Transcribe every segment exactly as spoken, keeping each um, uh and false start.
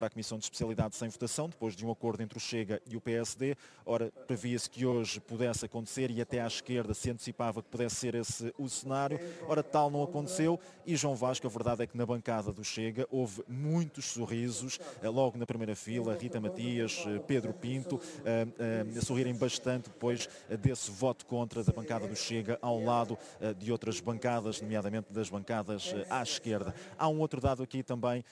para a Comissão de Especialidade sem votação, depois de um acordo entre o Chega e o P S D. Ora, previa-se que hoje pudesse acontecer e até à esquerda se antecipava que pudesse ser esse o cenário. Ora, tal não aconteceu e, João Vasco, a verdade é que na bancada do Chega houve muitos sorrisos, logo na primeira fila, Rita Matias, Pedro Pinto, a, a, a sorrirem bastante depois desse voto contra da bancada do Chega ao lado de outras bancadas, nomeadamente das bancadas à esquerda. Há um outro dado aqui também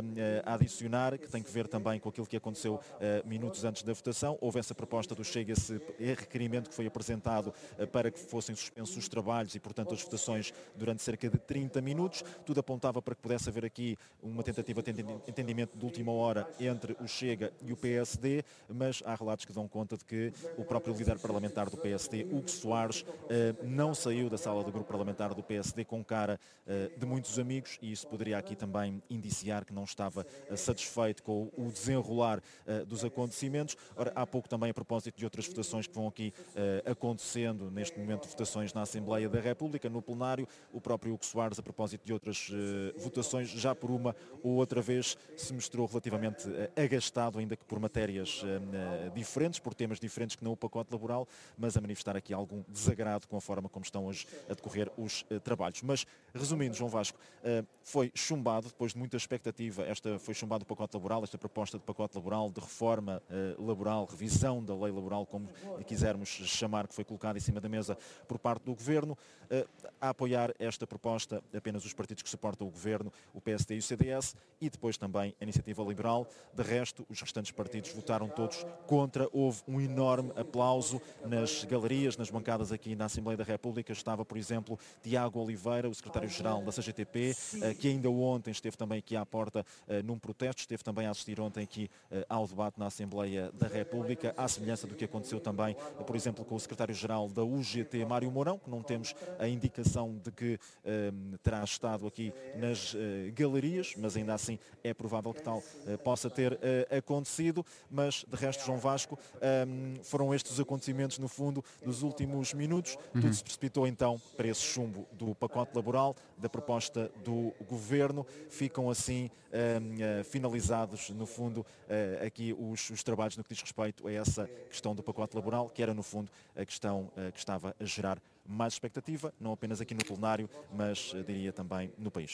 a adicionar, que tem que ver também com aquilo que aconteceu uh, minutos antes da votação. Houve essa proposta do Chega, esse requerimento que foi apresentado uh, para que fossem suspensos os trabalhos e, portanto, as votações durante cerca de trinta minutos. Tudo apontava para que pudesse haver aqui uma tentativa de entendimento de última hora entre o Chega e o P S D, mas há relatos que dão conta de que o próprio líder parlamentar do P S D, Hugo Soares, uh, não saiu da sala do grupo parlamentar do P S D com cara uh, de muitos amigos, e isso poderia aqui também indiciar que não estava uh, satisfeito com o desenrolar uh, dos acontecimentos. Ora, há pouco também a propósito de outras votações que vão aqui uh, acontecendo neste momento de votações na Assembleia da República, no plenário, o próprio Hugo Soares, a propósito de outras uh, votações, já por uma ou outra vez se mostrou relativamente uh, agastado, ainda que por matérias uh, uh, diferentes, por temas diferentes que não o pacote laboral, mas a manifestar aqui algum desagrado com a forma como estão hoje a decorrer os uh, trabalhos. Mas, resumindo, João Vasco, uh, foi chumbado, depois de muita expectativa, esta foi chumbado o pacote laboral, esta proposta de pacote laboral, de reforma uh, laboral, revisão da lei laboral, como quisermos chamar, que foi colocada em cima da mesa por parte do Governo. Uh, a apoiar esta proposta apenas os partidos que suportam o Governo, o P S D e o C D S, e depois também a Iniciativa Liberal. De resto, os restantes partidos votaram todos contra. Houve um enorme aplauso nas galerias, nas bancadas aqui na Assembleia da República. Estava, por exemplo, Tiago Oliveira, o secretário-geral da C G T P, uh, que ainda ontem esteve também aqui à porta uh, num protesto, esteve também a assistir ontem aqui uh, ao debate na Assembleia da República, à semelhança do que aconteceu também, uh, por exemplo, com o secretário-geral da U G T, Mário Mourão, que não temos a indicação de que uh, terá estado aqui nas uh, galerias, mas ainda assim é provável que tal uh, possa ter uh, acontecido. Mas, de resto, João Vasco, um, foram estes os acontecimentos, no fundo, dos últimos minutos. Uhum. Tudo se precipitou então para esse chumbo do pacote laboral, da proposta do Governo. Ficam assim um, uh, finalizados, no fundo, uh, aqui os, os trabalhos no que diz respeito a essa questão do pacote laboral, que era, no fundo, a questão uh, que estava a gerar mais expectativa, não apenas aqui no plenário, mas, uh, diria, também no país.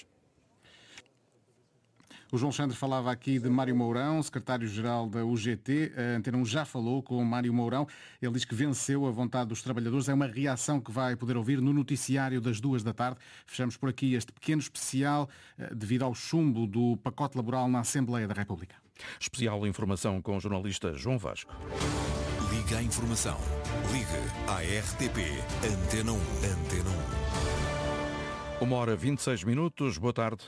O João Alexandre falava aqui de Mário Mourão, secretário-geral da U G T. A Antena um já falou com Mário Mourão. Ele diz que venceu a vontade dos trabalhadores. É uma reação que vai poder ouvir no noticiário das duas da tarde. Fechamos por aqui este pequeno especial devido ao chumbo do pacote laboral na Assembleia da República. Especial informação com o jornalista João Vasco. Liga à informação. Liga à R T P. Antena um. Antena um. Uma hora vinte e seis minutos. Boa tarde.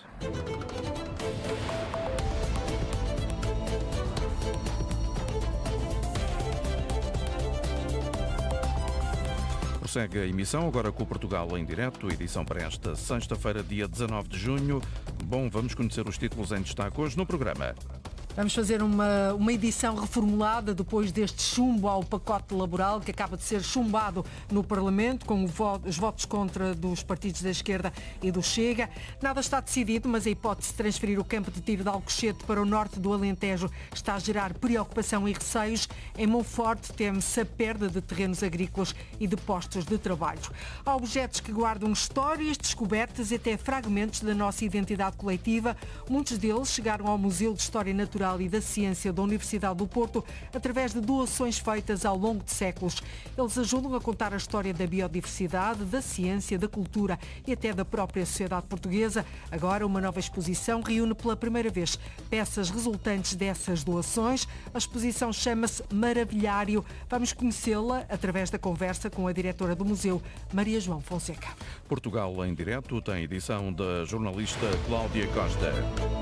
Prossegue a emissão, agora com o Portugal em direto, edição para esta sexta-feira, dia dezanove de junho. Bom, vamos conhecer os títulos em destaque hoje no programa. Vamos fazer uma, uma edição reformulada depois deste chumbo ao pacote laboral que acaba de ser chumbado no Parlamento, com o voto, os votos contra dos partidos da esquerda e do Chega. Nada está decidido, mas a hipótese de transferir o campo de tiro de Alcochete para o norte do Alentejo está a gerar preocupação e receios. Em Monforte teme-se a perda de terrenos agrícolas e de postos de trabalho. Há objetos que guardam histórias, descobertas e até fragmentos da nossa identidade coletiva. Muitos deles chegaram ao Museu de História Natural e da Ciência da Universidade do Porto através de doações feitas ao longo de séculos. Eles ajudam a contar a história da biodiversidade, da ciência, da cultura e até da própria sociedade portuguesa. Agora, uma nova exposição reúne pela primeira vez peças resultantes dessas doações. A exposição chama-se Maravilhário. Vamos conhecê-la através da conversa com a diretora do museu, Maria João Fonseca. Portugal em direto tem edição da jornalista Cláudia Costa.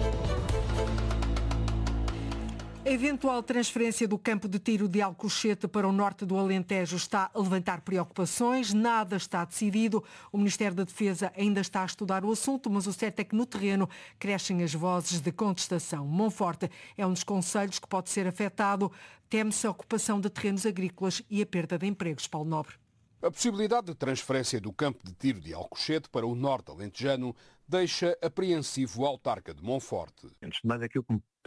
A eventual transferência do campo de tiro de Alcochete para o norte do Alentejo está a levantar preocupações. Nada está decidido. O Ministério da Defesa ainda está a estudar o assunto, mas o certo é que no terreno crescem as vozes de contestação. Monforte é um dos concelhos que pode ser afetado. Teme-se a ocupação de terrenos agrícolas e a perda de empregos. Paulo Nobre. A possibilidade de transferência do campo de tiro de Alcochete para o norte alentejano deixa apreensivo o autarca de Monforte. Antes de mais, aquilo que me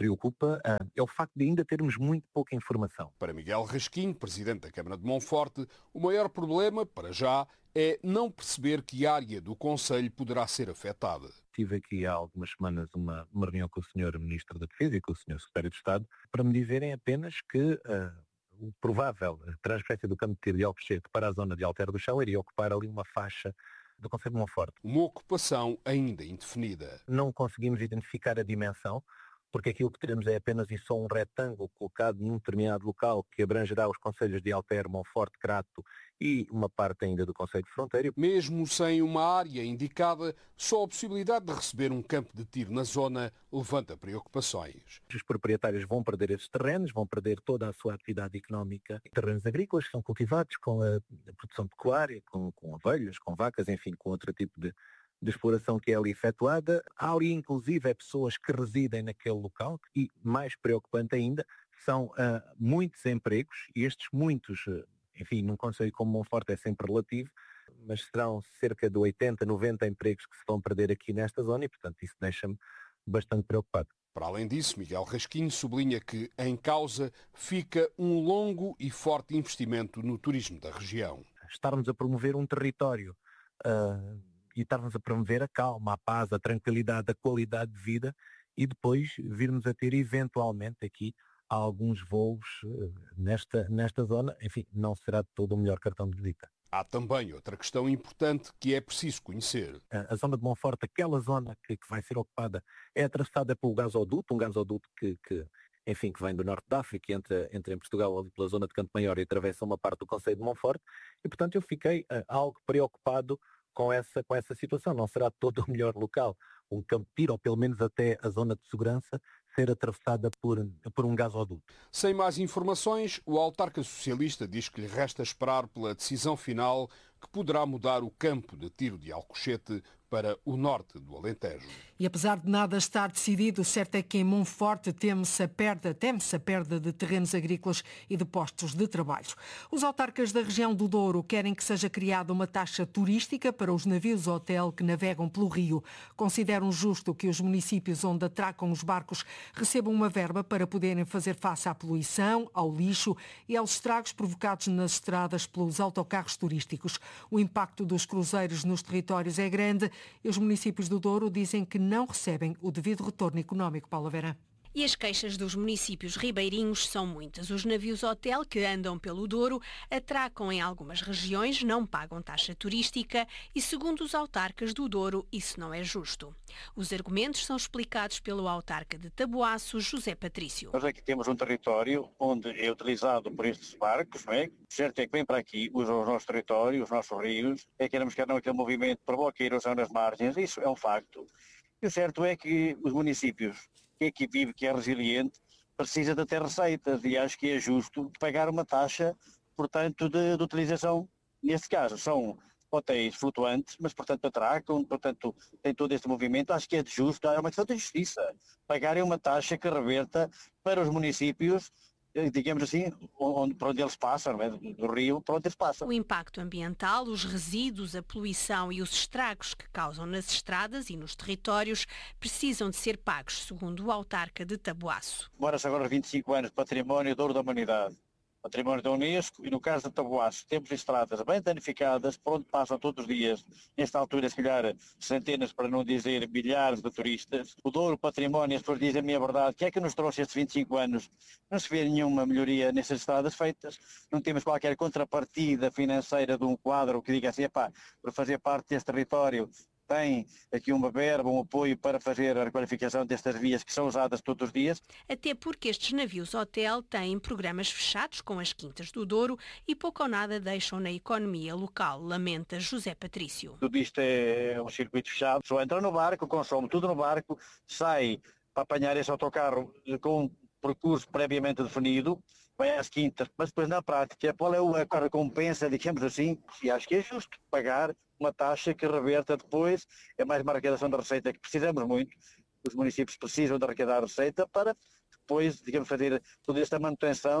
preocupa é o facto de ainda termos muito pouca informação. Para Miguel Rasquinho, presidente da Câmara de Monforte, o maior problema, para já, é não perceber que área do concelho poderá ser afetada. Tive aqui há algumas semanas uma, uma reunião com o senhor Ministro da Defesa e com o senhor Secretário de Estado para me dizerem apenas que uh, o provável transferência do campo de tiro de Alcochete para a zona de Alter do Chão iria ocupar ali uma faixa do concelho de Monforte. Uma ocupação ainda indefinida. Não conseguimos identificar a dimensão, porque aquilo que teremos é apenas e só um retângulo colocado num determinado local que abrangerá os concelhos de Alter, Monforte, Crato e uma parte ainda do concelho de Fronteira. Mesmo sem uma área indicada, só a possibilidade de receber um campo de tiro na zona levanta preocupações. Os proprietários vão perder esses terrenos, vão perder toda a sua atividade económica. Terrenos agrícolas que são cultivados com a produção pecuária, com, com ovelhas, com vacas, enfim, com outro tipo de de exploração que é ali efetuada. Há ali inclusive é pessoas que residem naquele local e, mais preocupante ainda, são uh, muitos empregos e estes muitos, uh, enfim, num concelho como Monforte é sempre relativo, mas serão cerca de oitenta, noventa empregos que se vão perder aqui nesta zona e, portanto, isso deixa-me bastante preocupado. Para além disso, Miguel Rasquinho sublinha que, em causa, fica um longo e forte investimento no turismo da região. Estarmos a promover um território uh, e estarmos a promover a calma, a paz, a tranquilidade, a qualidade de vida e depois virmos a ter eventualmente aqui alguns voos nesta, nesta zona, enfim, não será de todo o melhor cartão de visita. Há também outra questão importante que é preciso conhecer. A, a zona de Monforte, aquela zona que, que vai ser ocupada, é atravessada pelo gasoduto, um gasoduto que, que, enfim, que vem do norte da África e entra, entra em Portugal ali pela zona de Canto Maior e atravessa uma parte do concelho de Monforte e, portanto, eu fiquei uh, algo preocupado com essa, com essa situação. Não será todo o melhor local um campo de tiro, ou pelo menos até a zona de segurança, ser atravessada por, por um gasoduto. Sem mais informações, o autarca socialista diz que lhe resta esperar pela decisão final que poderá mudar o campo de tiro de Alcochete para o norte do Alentejo. E apesar de nada estar decidido, o certo é que em Monforte teme-se a perda, teme-se a perda de terrenos agrícolas e de postos de trabalho. Os autarcas da região do Douro querem que seja criada uma taxa turística para os navios hotel que navegam pelo rio. Consideram justo que os municípios onde atracam os barcos recebam uma verba para poderem fazer face à poluição, ao lixo e aos estragos provocados nas estradas pelos autocarros turísticos. O impacto dos cruzeiros nos territórios é grande e os municípios do Douro dizem que não recebem o devido retorno económico. Paula Vera. E as queixas dos municípios ribeirinhos são muitas. Os navios hotel que andam pelo Douro atracam em algumas regiões, não pagam taxa turística e, segundo os autarcas do Douro, isso não é justo. Os argumentos são explicados pelo autarca de Taboaço, José Patrício. Nós aqui temos um território onde é utilizado por estes barcos, não é? O certo é que vem para aqui, usam os nossos territórios, os nossos rios, é que queremos que não aquele movimento provoque a erosão nas margens, isso é um facto. E o certo é que os municípios que aqui vive, que é resiliente, precisa de ter receitas e acho que é justo pagar uma taxa, portanto, de, de utilização. Neste caso, são hotéis flutuantes, mas, portanto, atracam, portanto, tem todo este movimento. Acho que é de justo, é uma questão de justiça. Pagarem uma taxa que reverta para os municípios, digamos assim, onde, para onde eles passam, não é? Do rio, para onde eles passam. O impacto ambiental, os resíduos, a poluição e os estragos que causam nas estradas e nos territórios precisam de ser pagos, segundo o autarca de Taboaço. Mora-se agora vinte e cinco anos de património de ouro da humanidade, património da Unesco, e no caso de Taboaço temos estradas bem danificadas, por onde passam todos os dias, nesta altura se calhar centenas, para não dizer milhares de turistas. O Douro Património, as pessoas dizem a minha verdade, que é que nos trouxe estes vinte e cinco anos? Não se vê nenhuma melhoria nessas estradas feitas, não temos qualquer contrapartida financeira de um quadro que diga assim, epá, por fazer parte deste território tem aqui uma verba, um apoio para fazer a requalificação destas vias que são usadas todos os dias. Até porque estes navios hotel têm programas fechados com as quintas do Douro e pouco ou nada deixam na economia local, lamenta José Patrício. Tudo isto é um circuito fechado, só entra no barco, consome tudo no barco, sai para apanhar esse autocarro com um percurso previamente definido, vai às quintas, mas depois na prática, qual é a recompensa, digamos assim, e acho que é justo pagar uma taxa que reverta depois, é mais uma arrecadação da receita que precisamos muito, os municípios precisam de arrecadar a receita para depois, digamos, fazer toda esta manutenção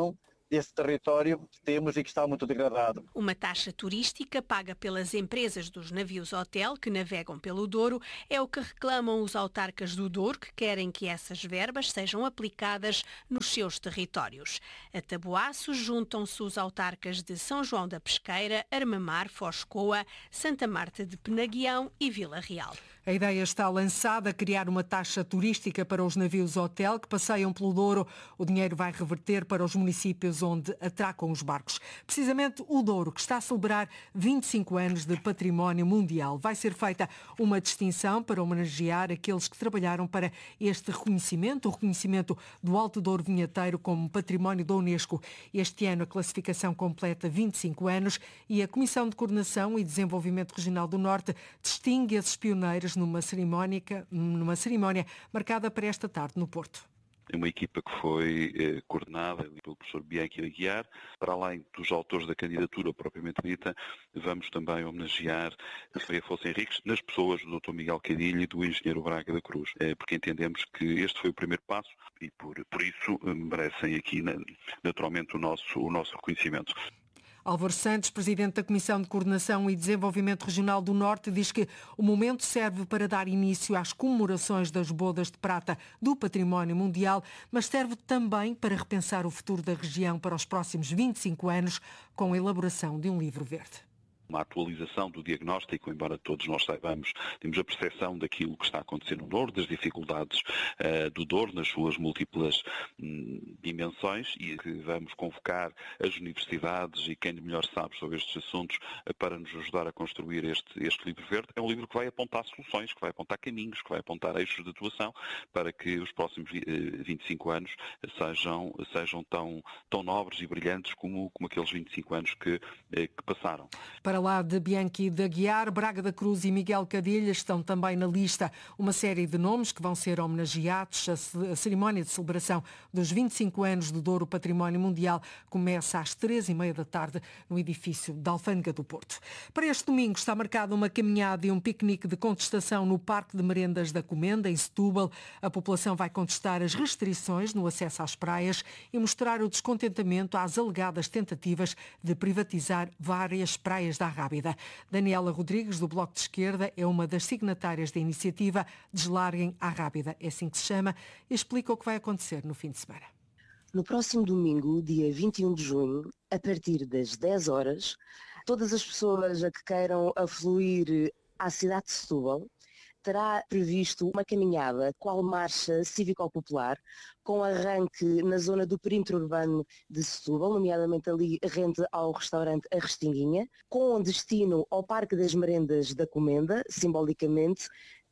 desse território que temos e que está muito degradado. Uma taxa turística paga pelas empresas dos navios-hotel que navegam pelo Douro é o que reclamam os autarcas do Douro, que querem que essas verbas sejam aplicadas nos seus territórios. A Taboaço juntam-se os autarcas de São João da Pesqueira, Armamar, Foz Coa, Santa Marta de Penaguião e Vila Real. A ideia está lançada, criar uma taxa turística para os navios-hotel que passeiam pelo Douro. O dinheiro vai reverter para os municípios onde atracam os barcos. Precisamente o Douro, que está a celebrar vinte e cinco anos de património mundial. Vai ser feita uma distinção para homenagear aqueles que trabalharam para este reconhecimento, o reconhecimento do Alto Douro Vinheteiro como património da Unesco. Este ano a classificação completa vinte e cinco anos e a Comissão de Coordenação e Desenvolvimento Regional do Norte distingue esses pioneiros numa cerimónia, numa cerimónia marcada para esta tarde no Porto. É uma equipa que foi eh, coordenada pelo professor Bianchi Aguiar. Para além dos autores da candidatura propriamente dita, vamos também homenagear a Sra. Afonso Henriques nas pessoas do doutor Miguel Cadilho e do engenheiro Braga da Cruz, eh, porque entendemos que este foi o primeiro passo e por, por isso eh, merecem aqui naturalmente o nosso, o nosso reconhecimento. Álvaro Santos, presidente da Comissão de Coordenação e Desenvolvimento Regional do Norte, diz que o momento serve para dar início às comemorações das bodas de prata do património mundial, mas serve também para repensar o futuro da região para os próximos vinte e cinco anos, com a elaboração de um livro verde. Uma atualização do diagnóstico, embora todos nós saibamos, temos a percepção daquilo que está a acontecer no Douro, das dificuldades uh, do Douro nas suas múltiplas um, dimensões, e que vamos convocar as universidades e quem melhor sabe sobre estes assuntos uh, para nos ajudar a construir este, este livro verde. É um livro que vai apontar soluções, que vai apontar caminhos, que vai apontar eixos de atuação para que os próximos uh, vinte e cinco anos sejam, sejam tão, tão nobres e brilhantes como, como aqueles vinte e cinco anos que, uh, que passaram. Para lá de Bianchi de Aguiar, Braga da Cruz e Miguel Cadilha estão também na lista uma série de nomes que vão ser homenageados. A cerimónia de celebração dos vinte e cinco anos do Douro Património Mundial começa às três e meia da tarde no edifício da Alfândega do Porto. Para este domingo está marcada uma caminhada e um piquenique de contestação no Parque de Merendas da Comenda, em Setúbal. A população vai contestar as restrições no acesso às praias e mostrar o descontentamento às alegadas tentativas de privatizar várias praias da Rábida. Daniela Rodrigues, do Bloco de Esquerda, é uma das signatárias da iniciativa Deslarguem a Rábida, é assim que se chama, e explica o que vai acontecer no fim de semana. No próximo domingo, dia vinte e um de junho, a partir das dez horas, todas as pessoas a que queiram afluir à cidade de Setúbal, terá previsto uma caminhada, qual marcha cívico-popular, com arranque na zona do perímetro urbano de Setúbal, nomeadamente ali rente ao restaurante A Restinguinha, com destino ao Parque das Merendas da Comenda, simbolicamente,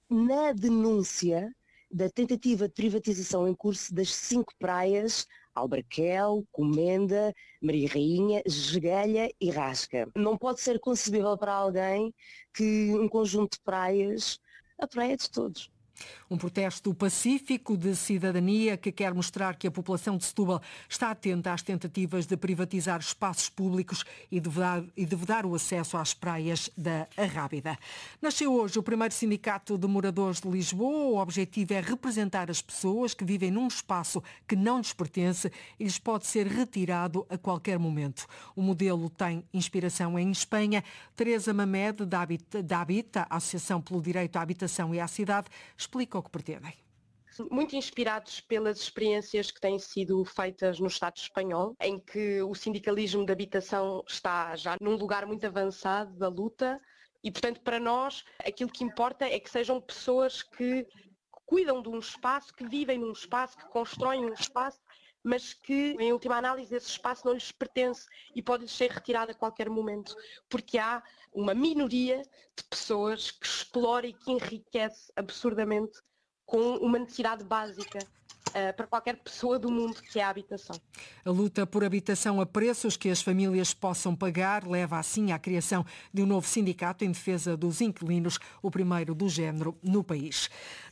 na denúncia da tentativa de privatização em curso das cinco praias Albarquel, Comenda, Maria Rainha, Esgalha e Rasca. Não pode ser concebível para alguém que um conjunto de praias, a praia é de todos. Um protesto pacífico de cidadania que quer mostrar que a população de Setúbal está atenta às tentativas de privatizar espaços públicos e de vedar, e de vedar o acesso às praias da Arrábida. Nasceu hoje o primeiro sindicato de moradores de Lisboa. O objetivo é representar as pessoas que vivem num espaço que não lhes pertence e lhes pode ser retirado a qualquer momento. O modelo tem inspiração em Espanha. Teresa Mamed, da Habita, da Habita, a Associação pelo Direito à Habitação e à Cidade, explica o que pretendem. Muito inspirados pelas experiências que têm sido feitas no Estado espanhol, em que o sindicalismo de habitação está já num lugar muito avançado da luta e, portanto, para nós, aquilo que importa é que sejam pessoas que cuidam de um espaço, que vivem num espaço, que constroem um espaço, mas que, em última análise, esse espaço não lhes pertence e pode-lhes ser retirado a qualquer momento, porque há uma minoria de pessoas que explora e que enriquece absurdamente com uma necessidade básica uh, para qualquer pessoa do mundo, que é a habitação. A luta por habitação a preços que as famílias possam pagar leva assim à criação de um novo sindicato em defesa dos inquilinos, o primeiro do género no país.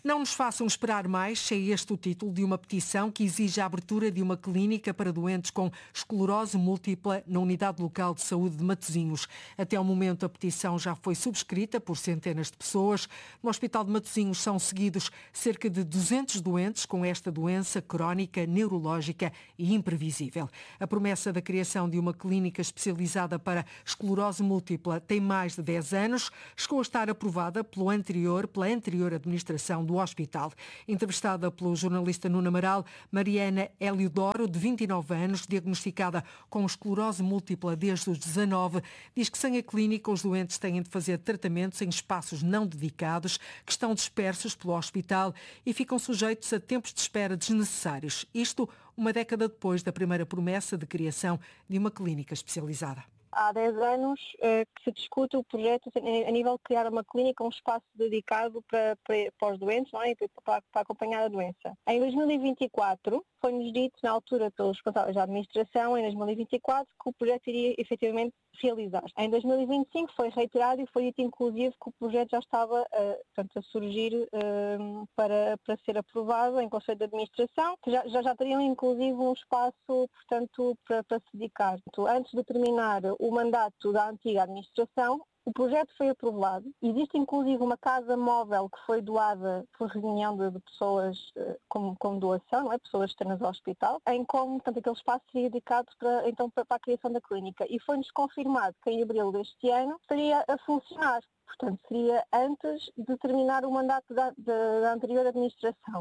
Não nos façam esperar mais, é este o título de uma petição que exige a abertura de uma clínica para doentes com esclerose múltipla na Unidade Local de Saúde de Matosinhos. Até ao momento a petição já foi subscrita por centenas de pessoas. No Hospital de Matosinhos são seguidos cerca de duzentos doentes com esta doença crónica, neurológica e imprevisível. A promessa da criação de uma clínica especializada para esclerose múltipla tem mais de dez anos. Chegou a estar aprovada pelo anterior, pela anterior administração do hospital. Entrevistada pelo jornalista Nuno Amaral, Mariana Eliodoro, de vinte e nove anos, diagnosticada com esclerose múltipla desde os dezanove, diz que sem a clínica os doentes têm de fazer tratamentos em espaços não dedicados, que estão dispersos pelo hospital e ficam sujeitos a tempos de espera desnecessários. Isto uma década depois da primeira promessa de criação de uma clínica especializada. Há dez anos uh, que se discute o projeto a nível de criar uma clínica, um espaço dedicado para, para, para os doentes, não é? para, para acompanhar a doença. Em dois mil e vinte e quatro, foi-nos dito, na altura, pelos responsáveis da administração, em dois mil e vinte e quatro, que o projeto iria efetivamente realizar-se. Em dois mil e vinte e cinco foi reiterado e foi dito, inclusive, que o projeto já estava uh, portanto, a surgir uh, para, para ser aprovado em Conselho de Administração, que já, já, já teriam, inclusive, um espaço, portanto, para, para se dedicar. Antes de terminar o mandato da antiga administração, o projeto foi aprovado. Existe inclusive uma casa móvel que foi doada por reunião de, de pessoas como, como doação, não é? Pessoas externas ao hospital, em como portanto, aquele espaço seria dedicado para, então, para, para a criação da clínica. E foi-nos confirmado que em abril deste ano estaria a funcionar. Portanto, seria antes de terminar o mandato da, da, da anterior administração.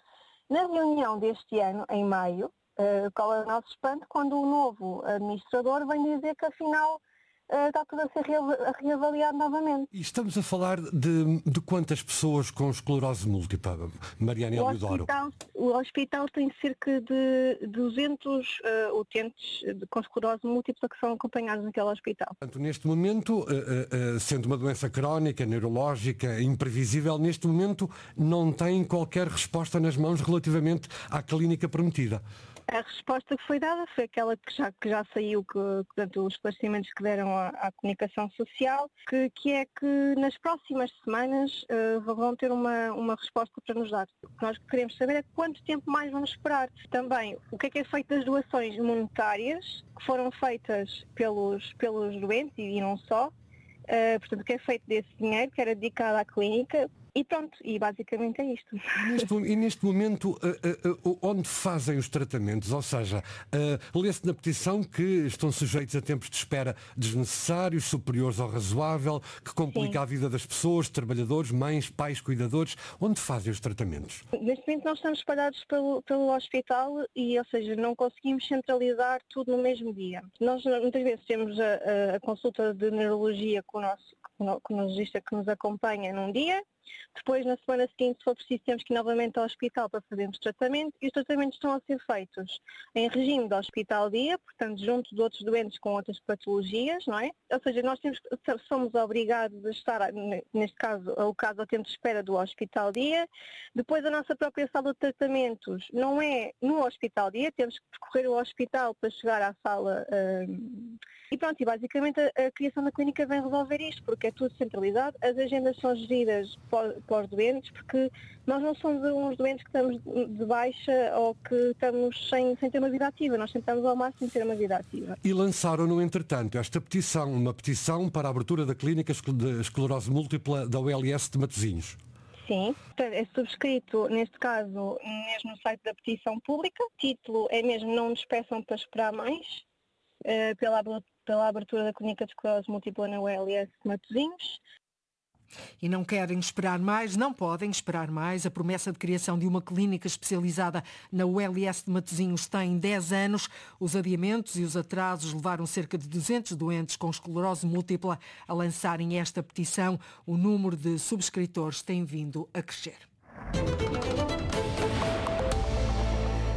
Na reunião deste ano, em maio, Uh, qual é o nosso espanto quando o novo administrador vem dizer que afinal uh, está tudo a ser reavaliado novamente. E estamos a falar de, de quantas pessoas com esclerose múltipla, Mariana Eliodoro? O hospital tem cerca de duzentos uh, utentes com esclerose múltipla que são acompanhados naquele hospital. Portanto, neste momento, uh, uh, sendo uma doença crónica, neurológica, imprevisível, neste momento não tem qualquer resposta nas mãos relativamente à clínica prometida. A resposta que foi dada foi aquela que já, que já saiu, que, portanto, os esclarecimentos que deram à, à comunicação social, que, que é que nas próximas semanas uh, vão ter uma, uma resposta para nos dar. O que nós queremos saber é quanto tempo mais vamos esperar. Também, o que é que é feito das doações monetárias que foram feitas pelos, pelos doentes e, e não só. Uh, portanto, o que é feito desse dinheiro que era dedicado à clínica. E pronto, e basicamente é isto. Neste, e neste momento, uh, uh, uh, onde fazem os tratamentos? Ou seja, uh, lê-se na petição que estão sujeitos a tempos de espera desnecessários, superiores ao razoável, que complica Sim. a vida das pessoas, trabalhadores, mães, pais, cuidadores. Onde fazem os tratamentos? Neste momento nós estamos espalhados pelo, pelo hospital e, ou seja, não conseguimos centralizar tudo no mesmo dia. Nós muitas vezes temos a, a consulta de neurologia com o nosso com o neurologista que nos acompanha num dia. Depois, na semana seguinte, se for preciso, temos que ir novamente ao hospital para fazermos tratamento e os tratamentos estão a ser feitos em regime de hospital-dia, portanto, junto de outros doentes com outras patologias, não é? Ou seja, nós temos, somos obrigados a estar, neste caso, o caso ao tempo de espera do hospital-dia. Depois, a nossa própria sala de tratamentos não é no hospital-dia, temos que percorrer o hospital para chegar à sala. Hum, e pronto, e basicamente a, a criação da clínica vem resolver isto, porque é tudo centralizado, as agendas são geridas para os doentes, porque nós não somos uns doentes que estamos de baixa ou que estamos sem, sem ter uma vida ativa, nós tentamos ao máximo ter uma vida ativa. E lançaram, no entretanto, esta petição, uma petição para a abertura da clínica de esclerose múltipla da U L S de Matosinhos. Sim, é subscrito, neste caso, mesmo no site da petição pública. O título é mesmo Não nos peçam para esperar mais, uh, pela, pela abertura da clínica de esclerose múltipla na U L S de Matosinhos. E não querem esperar mais, não podem esperar mais. A promessa de criação de uma clínica especializada na U L S de Matosinhos tem dez anos. Os adiamentos e os atrasos levaram cerca de duzentos doentes com esclerose múltipla a lançarem esta petição. O número de subscritores tem vindo a crescer.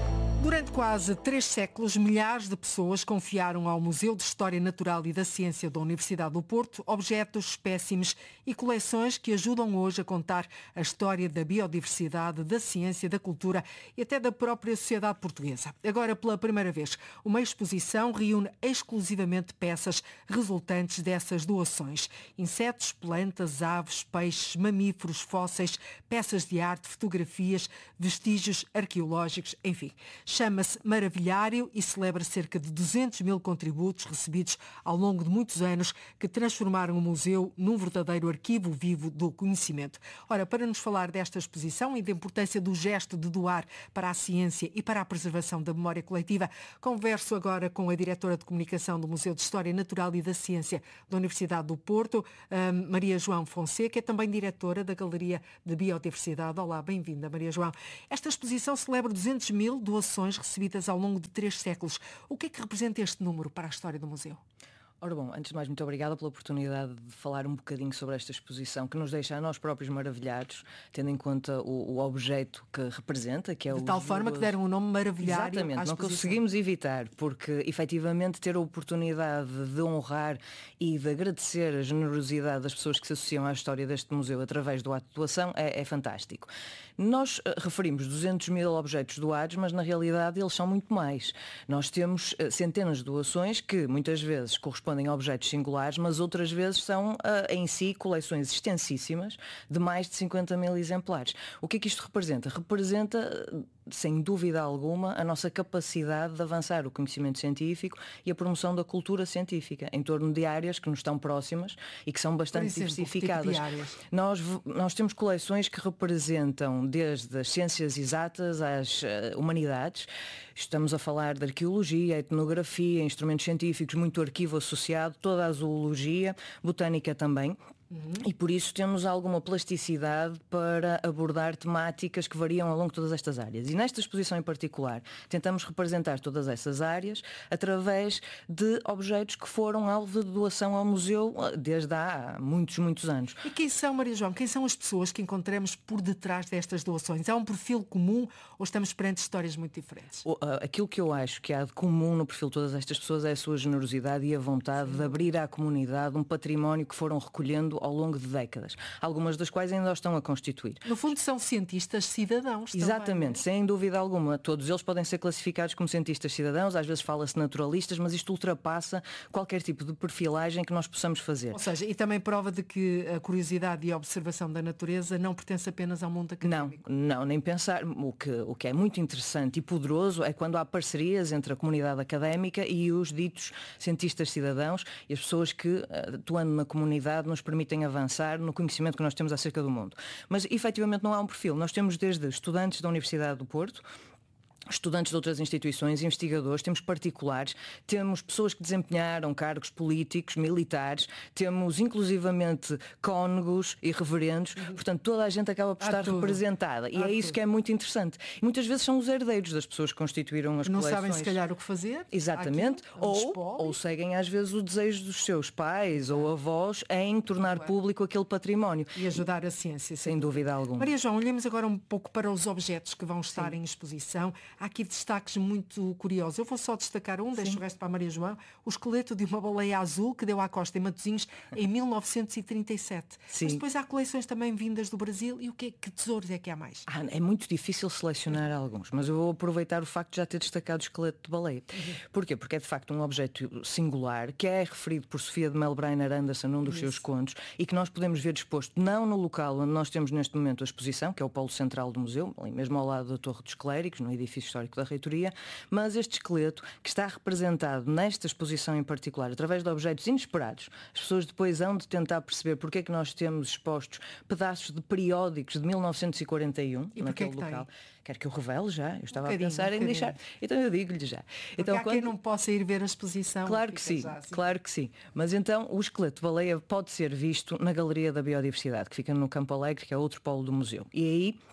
Durante quase três séculos, milhares de pessoas confiaram ao Museu de História Natural e da Ciência da Universidade do Porto objetos, espécimes e coleções que ajudam hoje a contar a história da biodiversidade, da ciência, da cultura e até da própria sociedade portuguesa. Agora, pela primeira vez, uma exposição reúne exclusivamente peças resultantes dessas doações. Insetos, plantas, aves, peixes, mamíferos, fósseis, peças de arte, fotografias, vestígios arqueológicos, enfim. Chama-se Maravilhário e celebra cerca de duzentos mil contributos recebidos ao longo de muitos anos que transformaram o museu num verdadeiro arquivo vivo do conhecimento. Ora, para nos falar desta exposição e da importância do gesto de doar para a ciência e para a preservação da memória coletiva, converso agora com a diretora de comunicação do Museu de História Natural e da Ciência da Universidade do Porto, Maria João Fonseca, é também diretora da Galeria de Biodiversidade. Olá, bem-vinda, Maria João. Esta exposição celebra duzentos mil doações recebidas ao longo de três séculos. O que é que representa este número para a história do museu? Ora bom, antes de mais, muito obrigada pela oportunidade de falar um bocadinho sobre esta exposição, que nos deixa a nós próprios maravilhados, tendo em conta o, o objeto que representa, que é o... De tal forma que deram o nome Maravilhário. Exatamente, não conseguimos evitar, porque efetivamente ter a oportunidade de honrar e de agradecer a generosidade das pessoas que se associam à história deste museu através do ato de doação é, é fantástico. Nós uh, referimos duzentos mil objetos doados, mas na realidade eles são muito mais. Nós temos uh, centenas de doações que muitas vezes correspondem a objetos singulares, mas outras vezes são uh, em si coleções extensíssimas de mais de cinquenta mil exemplares. O que é que isto representa? Representa, uh, sem dúvida alguma, a nossa capacidade de avançar o conhecimento científico e a promoção da cultura científica em torno de áreas que nos estão próximas e que são bastante exemplo, diversificadas. Que tipo de áreas? Nós, nós temos coleções que representam desde as ciências exatas às uh, humanidades. Estamos a falar de arqueologia, etnografia, instrumentos científicos, muito arquivo associado, toda a zoologia, botânica também. Uhum. E por isso temos alguma plasticidade para abordar temáticas que variam ao longo de todas estas áreas. E nesta exposição em particular tentamos representar todas essas áreas através de objetos que foram alvo de doação ao museu desde há muitos, muitos anos. E quem são, Maria João, quem são as pessoas que encontramos por detrás destas doações? Há um perfil comum ou estamos perante histórias muito diferentes? Aquilo que eu acho que há de comum no perfil de todas estas pessoas é a sua generosidade e a vontade Sim. de abrir à comunidade um património que foram recolhendo ao longo de décadas, algumas das quais ainda estão a constituir. No fundo são cientistas cidadãos. Exatamente, também, sem dúvida alguma. Todos eles podem ser classificados como cientistas cidadãos, às vezes fala-se naturalistas, mas isto ultrapassa qualquer tipo de perfilagem que nós possamos fazer. Ou seja, e também prova de que a curiosidade e a observação da natureza não pertence apenas ao mundo académico. Não, não, nem pensar. O que, o que é muito interessante e poderoso é quando há parcerias entre a comunidade académica e os ditos cientistas cidadãos e as pessoas que, atuando na comunidade, nos permitem avançar no conhecimento que nós temos acerca do mundo. Mas efetivamente não há um perfil. Nós temos desde estudantes da Universidade do Porto, estudantes de outras instituições, investigadores, temos particulares, temos pessoas que desempenharam cargos políticos, militares, temos inclusivamente cônegos e reverendos, uhum. Portanto toda a gente acaba por Há estar tudo. representada e Há é isso tudo. que é muito interessante. E muitas vezes são os herdeiros das pessoas que constituíram as Não coleções. Não sabem se calhar o que fazer. Exatamente, aquilo, ou, ou seguem às vezes o desejo dos seus pais ou avós em tornar claro. público aquele património. E ajudar a ciência. Sem dúvida alguma. Maria João, olhemos agora um pouco para os objetos que vão estar Sim. em exposição. Há aqui destaques muito curiosos. Eu vou só destacar um, deixo o resto para a Maria João. O esqueleto de uma baleia azul que deu à costa em Matosinhos em mil novecentos e trinta e sete. Sim. Mas depois há coleções também vindas do Brasil. E o que, é, que tesouros é que há mais? Ah, é muito difícil selecionar alguns, mas eu vou aproveitar o facto de já ter destacado o esqueleto de baleia. Uhum. Porquê? Porque é de facto um objeto singular que é referido por Sofia de Melbreiner Anderson num dos Isso. seus contos e que nós podemos ver disposto não no local onde nós temos neste momento a exposição, que é o polo central do museu, ali mesmo ao lado da Torre dos Clérigos, no edifício histórico da Reitoria, mas este esqueleto que está representado nesta exposição em particular através de objetos inesperados, as pessoas depois hão de tentar perceber porque é que nós temos expostos pedaços de periódicos de mil novecentos e quarenta e um e naquele que local. Quer que eu revele já? Eu estava um a pensar um em deixar. Então eu digo-lhe já. Porque então, há quando... quem não possa ir ver a exposição. Claro que sim, assim. claro que sim. Mas então o esqueleto de baleia pode ser visto na Galeria da Biodiversidade, que fica no Campo Alegre, que é outro polo do museu. E aí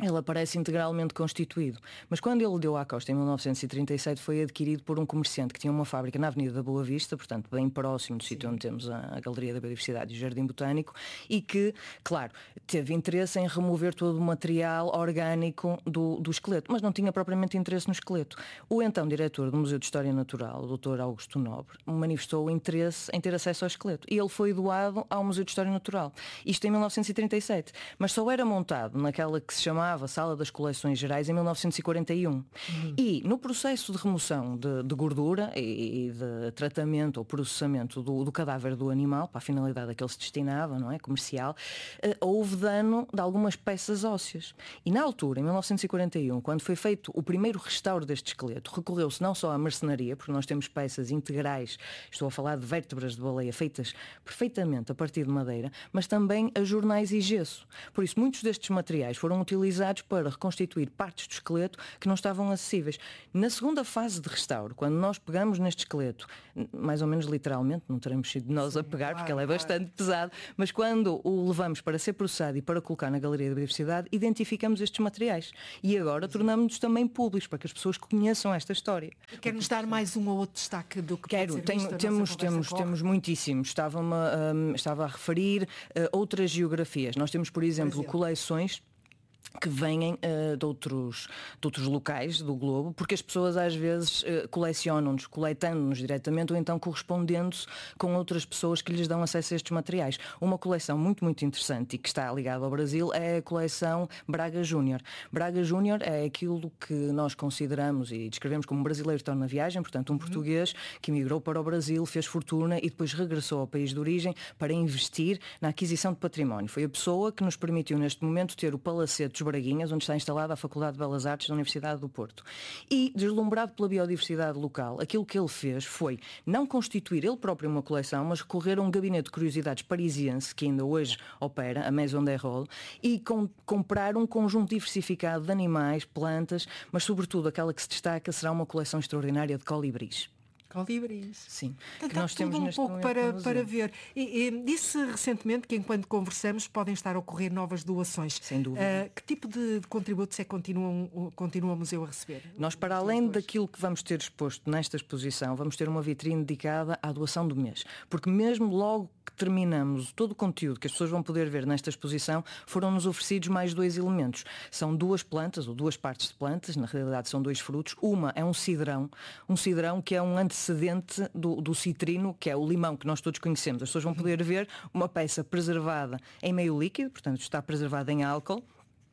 ele aparece integralmente constituído. Mas quando ele deu à Costa, em mil novecentos e trinta e sete, foi adquirido por um comerciante que tinha uma fábrica na Avenida da Boa Vista, portanto, bem próximo do sítio onde temos a, a Galeria da Biodiversidade e o Jardim Botânico, e que, claro, teve interesse em remover todo o material orgânico do, do esqueleto, mas não tinha propriamente interesse no esqueleto. O então diretor do Museu de História Natural, o doutor Augusto Nobre, manifestou o interesse em ter acesso ao esqueleto. E ele foi doado ao Museu de História Natural. Isto em mil novecentos e trinta e sete. Mas só era montado naquela que se chamava a Sala das Coleções Gerais em mil novecentos e quarenta e um. Uhum. E no processo de remoção de, de gordura e, e de tratamento ou processamento do, do cadáver do animal, para a finalidade a que ele se destinava, não é? Comercial, uh, houve dano de algumas peças ósseas. E na altura, em mil novecentos e quarenta e um, quando foi feito o primeiro restauro deste esqueleto, recorreu-se não só à marcenaria, porque nós temos peças integrais, estou a falar de vértebras de baleia feitas perfeitamente a partir de madeira, mas também a jornais e gesso. Por isso, muitos destes materiais foram utilizados para reconstituir partes do esqueleto que não estavam acessíveis. Na segunda fase de restauro, quando nós pegamos neste esqueleto, mais ou menos literalmente, não teremos sido nós Sim, a pegar, claro, porque ele é bastante claro. pesado, mas quando o levamos para ser processado e para colocar na Galeria da Biodiversidade, identificamos estes materiais. E agora tornamos-nos também públicos, para que as pessoas conheçam esta história. Quer-nos dar mais um ou outro destaque do que Quero, pode ser tenho, visto, temos, temos, temos muitíssimos. Estava, uma, um, estava a referir uh, outras geografias. Nós temos, por exemplo, por exemplo. coleções que vêm uh, de, outros, de outros locais do globo, porque as pessoas às vezes uh, colecionam-nos, coletando-nos diretamente ou então correspondendo-se com outras pessoas que lhes dão acesso a estes materiais. Uma coleção muito, muito interessante e que está ligada ao Brasil é a coleção Braga Júnior. Braga Júnior é aquilo que nós consideramos e descrevemos como um brasileiro que está na viagem, portanto um português que emigrou para o Brasil, fez fortuna e depois regressou ao país de origem para investir na aquisição de património. Foi a pessoa que nos permitiu neste momento ter o Palacete dos Braguinhas, onde está instalada a Faculdade de Belas Artes da Universidade do Porto. E, deslumbrado pela biodiversidade local, aquilo que ele fez foi não constituir ele próprio uma coleção, mas recorrer a um gabinete de curiosidades parisiense, que ainda hoje opera, a Maison des Rôles, e com, comprar um conjunto diversificado de animais, plantas, mas sobretudo aquela que se destaca será uma coleção extraordinária de colibris. Colibris. Sim. Então, que nós temos um neste pouco para, para ver. E, e, disse recentemente que enquanto conversamos podem estar a ocorrer novas doações. Sem dúvida. Uh, que tipo de, de contributos é que continuam, continua o museu a receber? Nós, para além daquilo que vamos ter exposto nesta exposição, vamos ter uma vitrine dedicada à doação do mês. Porque mesmo logo que terminamos todo o conteúdo que as pessoas vão poder ver nesta exposição, foram-nos oferecidos mais dois elementos. São duas plantas, ou duas partes de plantas, na realidade são dois frutos. Uma é um cidrão, um cidrão que é um antecedente do, do citrino, que é o limão que nós todos conhecemos. As pessoas vão poder ver uma peça preservada em meio líquido, portanto está preservada em álcool.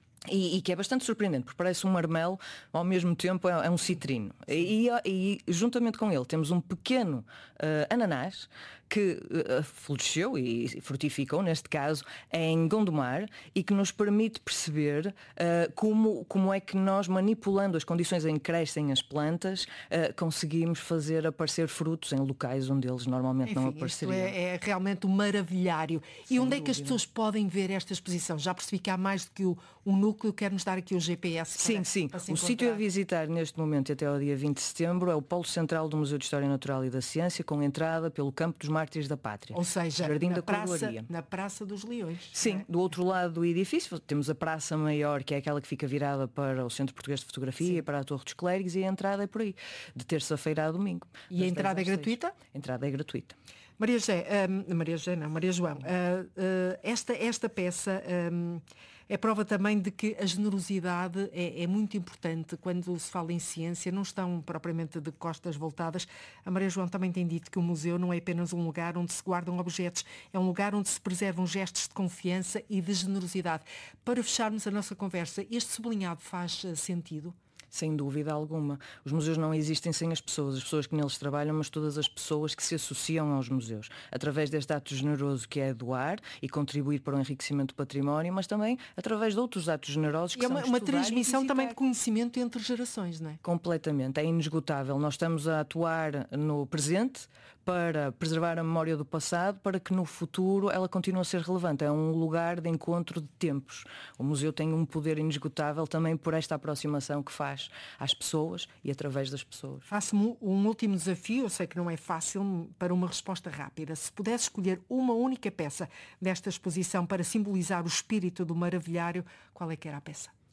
E, e que é bastante surpreendente, porque parece um marmelo, ao mesmo tempo é, é um citrino. E, e, e juntamente com ele temos um pequeno uh, ananás que uh, floresceu e frutificou, neste caso, em Gondomar, e que nos permite perceber uh, como, como é que nós, manipulando as condições em que crescem as plantas, uh, conseguimos fazer aparecer frutos em locais onde eles normalmente Enfim, não apareceriam. Isto é, é realmente um maravilhário. Sem e onde dúvida. É que as pessoas podem ver esta exposição? Já percebi que há mais do que o, o núcleo, quer-nos dar aqui o G P S. Para, sim, sim. Para se o sítio a visitar neste momento até ao dia vinte de setembro é o Polo Central do Museu de História Natural e da Ciência, com entrada pelo Campo dos Mártires da Pátria. Ou seja, Jardim na, da praça, na Praça dos Leões. Sim, é? Do outro lado do edifício temos a Praça Maior, que é aquela que fica virada para o Centro Português de Fotografia, sim, para a Torre dos Clérigos, e a entrada é por aí, de terça-feira a domingo. E a entrada é gratuita? A entrada é gratuita. Maria José, um, Maria José não, Maria João, uh, uh, esta, esta peça um, é prova também de que a generosidade é, é muito importante quando se fala em ciência, não estão propriamente de costas voltadas. A Maria João também tem dito que o museu não é apenas um lugar onde se guardam objetos, é um lugar onde se preservam gestos de confiança e de generosidade. Para fecharmos a nossa conversa, este sublinhado faz uh, sentido? Sem dúvida alguma. Os museus não existem sem as pessoas, as pessoas que neles trabalham, mas todas as pessoas que se associam aos museus. Através deste ato generoso que é doar e contribuir para o enriquecimento do património, mas também através de outros atos generosos que e é são uma, uma transmissão também de conhecimento entre gerações, não é? Completamente, é inesgotável. Nós estamos a atuar no presente para preservar a memória do passado, para que no futuro ela continue a ser relevante. É um lugar de encontro de tempos. O museu tem um poder inesgotável também por esta aproximação que faz às pessoas e através das pessoas. Faço-me um último desafio, eu sei que não é fácil, para uma resposta rápida. Se pudesse escolher uma única peça desta exposição para simbolizar o espírito do maravilhário, qual é que era a peça?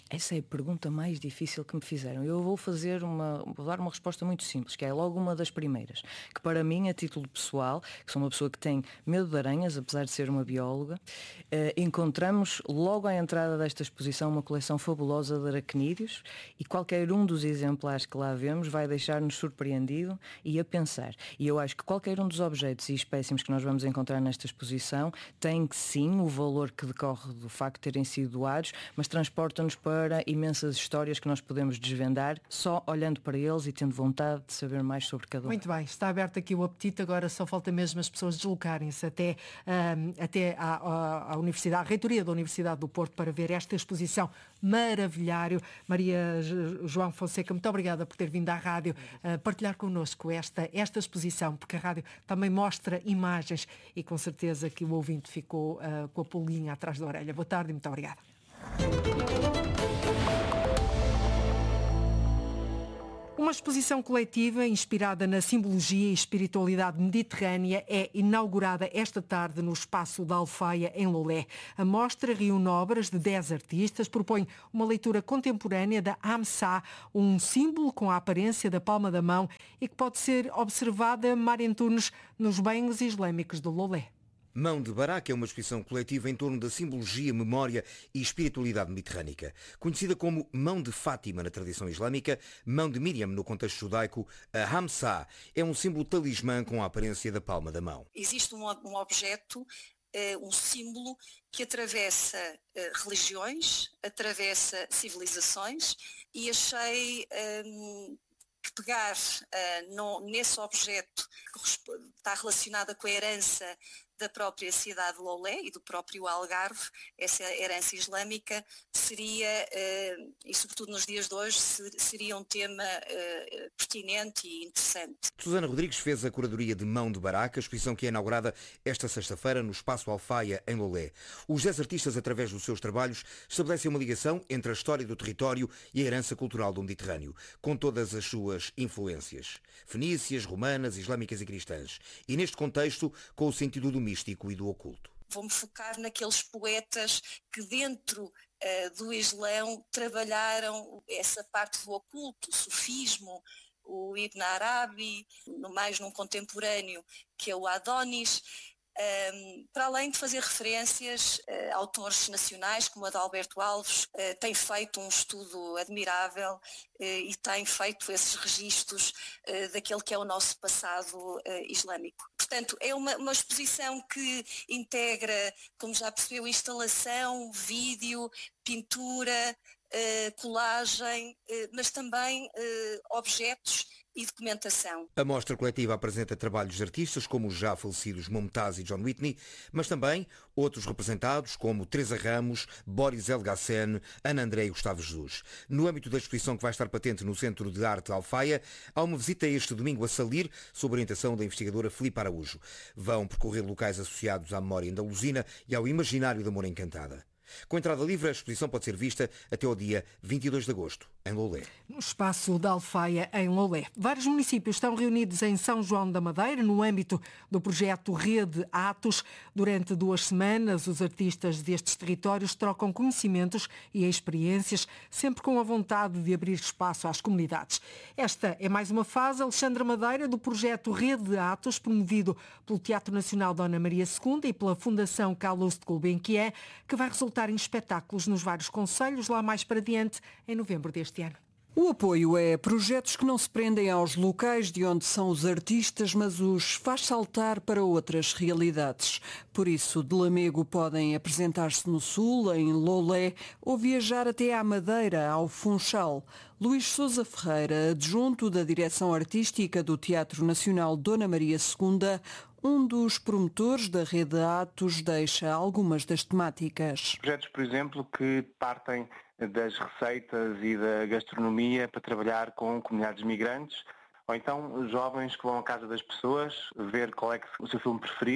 Essa é a pergunta mais difícil que me fizeram. Eu vou fazer uma, vou dar uma resposta muito simples, que é logo uma das primeiras, que para mim, a título pessoal, que sou uma pessoa que tem medo de aranhas, apesar de ser uma bióloga, eh, encontramos logo à entrada desta exposição uma coleção fabulosa de aracnídeos e qualquer um dos exemplares que lá vemos vai deixar-nos surpreendido e a pensar. E eu acho que qualquer um dos objetos e espécimes que nós vamos encontrar nesta exposição tem que sim o valor que decorre do facto de terem sido doados, mas transporta-nos para para imensas histórias que nós podemos desvendar só olhando para eles e tendo vontade de saber mais sobre cada um. Muito bem, está aberto aqui o apetite, agora só falta mesmo as pessoas deslocarem-se até, um, até à, à, à Universidade, à Reitoria da Universidade do Porto para ver esta exposição maravilhário. Maria João Fonseca, muito obrigada por ter vindo à rádio uh, partilhar connosco esta, esta exposição, porque a rádio também mostra imagens e com certeza que o ouvinte ficou uh, com a pulguinha atrás da orelha. Boa tarde e muito obrigada. Uma exposição coletiva inspirada na simbologia e espiritualidade mediterrânea é inaugurada esta tarde no Espaço da Alfaia, em Lolé. A mostra reúne obras de dez artistas, propõe uma leitura contemporânea da Hamsa, um símbolo com a aparência da palma da mão e que pode ser observada, Mário Antunes, nos banhos islâmicos de Lolé. Mão de Barak é uma exposição coletiva em torno da simbologia, memória e espiritualidade mediterrânica. Conhecida como Mão de Fátima na tradição islâmica, Mão de Miriam no contexto judaico, a Hamsa é um símbolo talismã com a aparência da palma da mão. Existe um, um objeto, um símbolo que atravessa religiões, atravessa civilizações e achei um, que pegar uh, no, nesse objeto que está relacionada com a herança da própria cidade de Lolé e do próprio Algarve, essa herança islâmica, seria, uh, e sobretudo nos dias de hoje, seria um tema uh, pertinente e interessante. Susana Rodrigues fez a curadoria de Mão de Barak, a exposição que é inaugurada esta sexta-feira no Espaço Alfaia, em Lolé. Os dez artistas, através dos seus trabalhos, estabelecem uma ligação entre a história do território e a herança cultural do Mediterrâneo, com todas as suas influências, fenícias, romanas, islâmicas e cristãs. E neste contexto, com o sentido do místico e do oculto. Vou-me focar naqueles poetas que dentro uh, do Islão trabalharam essa parte do oculto, o sufismo, o Ibn Arabi, no mais num contemporâneo que é o Adonis, um, para além de fazer referências a uh, autores nacionais como a de Alberto Alves, uh, tem feito um estudo admirável uh, e tem feito esses registros uh, daquele que é o nosso passado uh, islâmico. Portanto, é uma, uma exposição que integra, como já percebeu, instalação, vídeo, pintura, uh, colagem, uh, mas também uh, objetos e documentação. A mostra coletiva apresenta trabalhos de artistas como os já falecidos Momtaz e John Whitney, mas também outros representados como Teresa Ramos, Boris Elgassen, Ana André e Gustavo Jesus. No âmbito da exposição que vai estar patente no Centro de Arte Alfaia, há uma visita este domingo a Salir, sob orientação da investigadora Filipe Araújo. Vão percorrer locais associados à memória andaluzina e ao imaginário da Moura Encantada. Com entrada livre, a exposição pode ser vista até ao dia vinte e dois de agosto, em Lolé. No Espaço da Alfaia, em Lolé. Vários municípios estão reunidos em São João da Madeira, no âmbito do projeto Rede Atos. Durante duas semanas, os artistas destes territórios trocam conhecimentos e experiências, sempre com a vontade de abrir espaço às comunidades. Esta é mais uma fase, Alexandra Madeira, do projeto Rede Atos, promovido pelo Teatro Nacional Dona Maria segunda e pela Fundação Carlos de Gulbenkian, que vai resultar em espetáculos nos vários concelhos, lá mais para diante, em novembro deste ano. O apoio é projetos que não se prendem aos locais de onde são os artistas, mas os faz saltar para outras realidades. Por isso, de Lamego podem apresentar-se no Sul, em Lolé, ou viajar até à Madeira, ao Funchal. Luís Sousa Ferreira, adjunto da Direção Artística do Teatro Nacional Dona Maria segunda, um dos promotores da Rede Atos, deixa algumas das temáticas. Projetos, por exemplo, que partem das receitas e da gastronomia para trabalhar com comunidades migrantes, ou então jovens que vão à casa das pessoas ver qual é o seu filme preferido,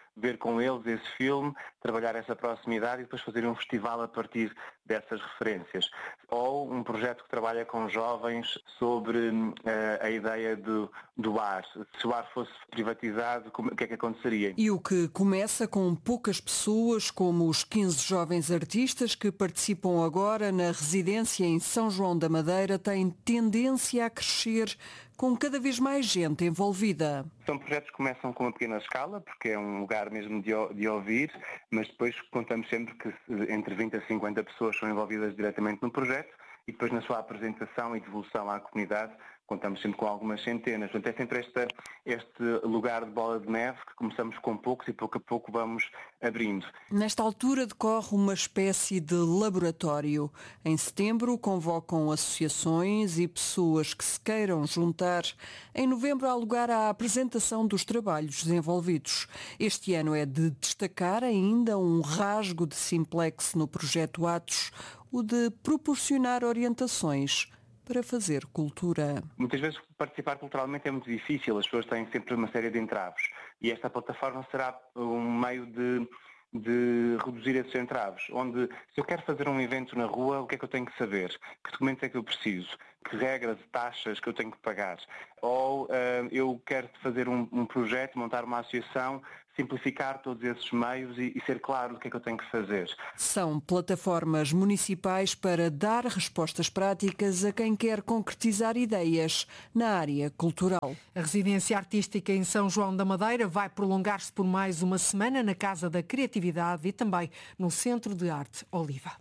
ver com eles esse filme, trabalhar essa proximidade e depois fazer um festival a partir dessas referências. Ou um projeto que trabalha com jovens sobre uh, a ideia do, do ar. Se o ar fosse privatizado, como, o que é que aconteceria? E o que começa com poucas pessoas, como os quinze jovens artistas que participam agora na residência em São João da Madeira, tem tendência a crescer com cada vez mais gente envolvida. São projetos que começam com uma pequena escala, porque é um lugar mesmo de, de ouvir, mas depois contamos sempre que entre vinte a cinquenta pessoas são envolvidas diretamente no projeto e depois na sua apresentação e devolução à comunidade contamos sempre com algumas centenas. Portanto, é sempre este, este lugar de bola de neve que começamos com poucos e pouco a pouco vamos abrindo. Nesta altura decorre uma espécie de laboratório. Em setembro convocam associações e pessoas que se queiram juntar. Em novembro há lugar à apresentação dos trabalhos desenvolvidos. Este ano é de destacar ainda um rasgo de simplex no projeto Atos, o de proporcionar orientações para fazer cultura. Muitas vezes participar culturalmente é muito difícil, as pessoas têm sempre uma série de entraves e esta plataforma será um meio de, de reduzir esses entraves, onde se eu quero fazer um evento na rua, o que é que eu tenho que saber? Que documentos é que eu preciso? Que regras, taxas que eu tenho que pagar? Ou uh, eu quero fazer um, um projeto, montar uma associação, simplificar todos esses meios e, e ser claro do que é que eu tenho que fazer. São plataformas municipais para dar respostas práticas a quem quer concretizar ideias na área cultural. A residência artística em São João da Madeira vai prolongar-se por mais uma semana na Casa da Criatividade e também no Centro de Arte Oliva.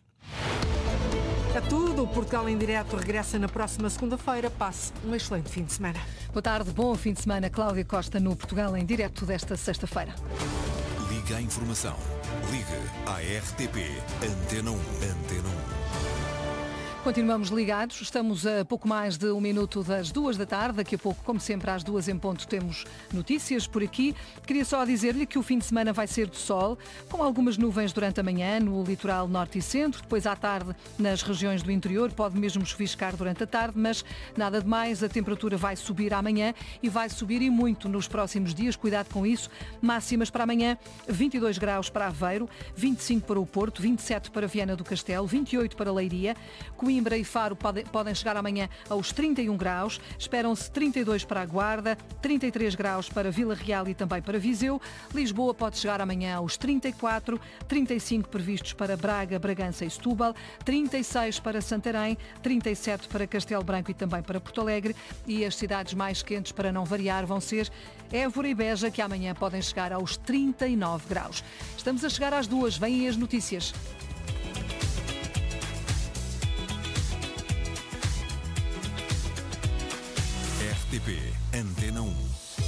É tudo. O Portugal em Direto regressa na próxima segunda-feira. Passe um excelente fim de semana. Boa tarde, bom fim de semana. Cláudia Costa no Portugal em Direto desta sexta-feira. Liga a informação. Liga à R T P. Antena um. Antena um. Continuamos ligados, estamos a pouco mais de um minuto das duas da tarde. Daqui a pouco, como sempre, às duas em ponto, temos notícias por aqui. Queria só dizer-lhe que o fim de semana vai ser de sol, com algumas nuvens durante a manhã no litoral norte e centro. Depois, à tarde, nas regiões do interior, pode mesmo chuviscar durante a tarde, mas nada de mais. A temperatura vai subir amanhã e vai subir e muito nos próximos dias. Cuidado com isso. Máximas para amanhã, vinte e dois graus para Aveiro, vinte e cinco para o Porto, vinte e sete para Viana do Castelo, vinte e oito para Leiria. Coimbra e Faro podem chegar amanhã aos trinta e um graus, esperam-se trinta e dois para a Guarda, trinta e três graus para Vila Real e também para Viseu. Lisboa pode chegar amanhã aos trinta e quatro, trinta e cinco previstos para Braga, Bragança e Setúbal, trinta e seis para Santarém, trinta e sete para Castelo Branco e também para Porto Alegre, e as cidades mais quentes, para não variar, vão ser Évora e Beja, que amanhã podem chegar aos trinta e nove graus. Estamos a chegar às duas, vêm as notícias. R T P Antena um.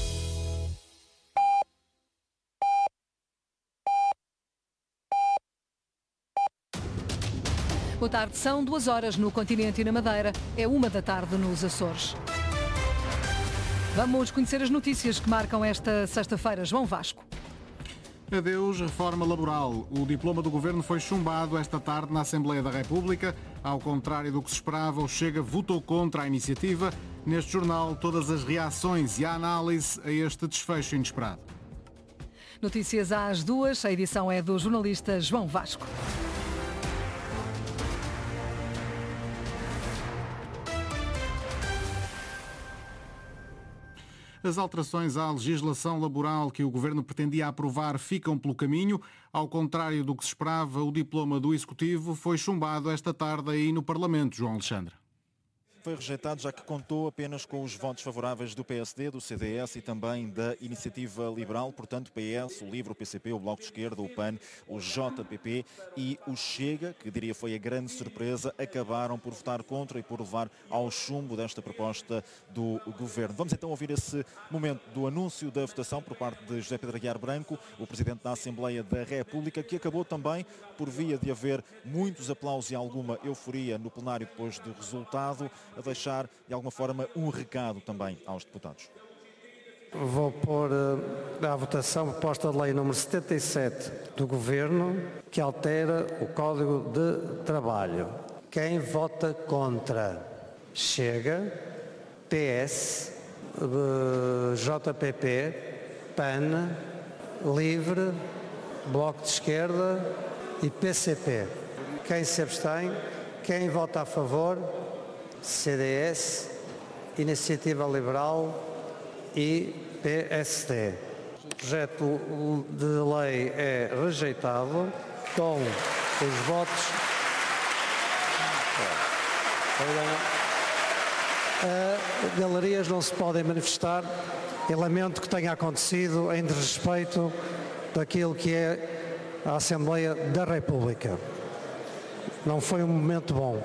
Boa tarde, são duas horas no continente e na Madeira, é uma da tarde nos Açores. Vamos conhecer as notícias que marcam esta sexta-feira. João Vasco. Adeus, reforma laboral. O diploma do Governo foi chumbado esta tarde na Assembleia da República. Ao contrário do que se esperava, o Chega votou contra a iniciativa. Neste jornal, todas as reações e a análise a este desfecho inesperado. Notícias às duas, a edição é do jornalista João Vasco. As alterações à legislação laboral que o Governo pretendia aprovar ficam pelo caminho. Ao contrário do que se esperava, o diploma do Executivo foi chumbado esta tarde aí no Parlamento, João Alexandre. Foi rejeitado já que contou apenas com os votos favoráveis do P S D, do C D S e também da Iniciativa Liberal, portanto o P S, o LIVRE, o P C P, o Bloco de Esquerda, o P A N, o J P P e o Chega, que diria foi a grande surpresa, acabaram por votar contra e por levar ao chumbo desta proposta do Governo. Vamos então ouvir esse momento do anúncio da votação por parte de José Pedro Aguiar Branco, o Presidente da Assembleia da República, que acabou também por via de haver muitos aplausos e alguma euforia no plenário depois do resultado, a deixar, de alguma forma, um recado também aos deputados. Vou pôr uh, à votação a proposta de lei número setenta e sete do Governo, que altera o Código de Trabalho. Quem vota contra? Chega, P S, uh, J P P, P A N LIVRE, Bloco de Esquerda e P C P. Quem se abstém? Quem vota a favor? C D S, Iniciativa Liberal e P S D. O projeto de lei é rejeitado com os votos. Uh, galerias não se podem manifestar. Eu lamento que tenha acontecido em desrespeito daquilo que é a Assembleia da República. Não foi um momento bom.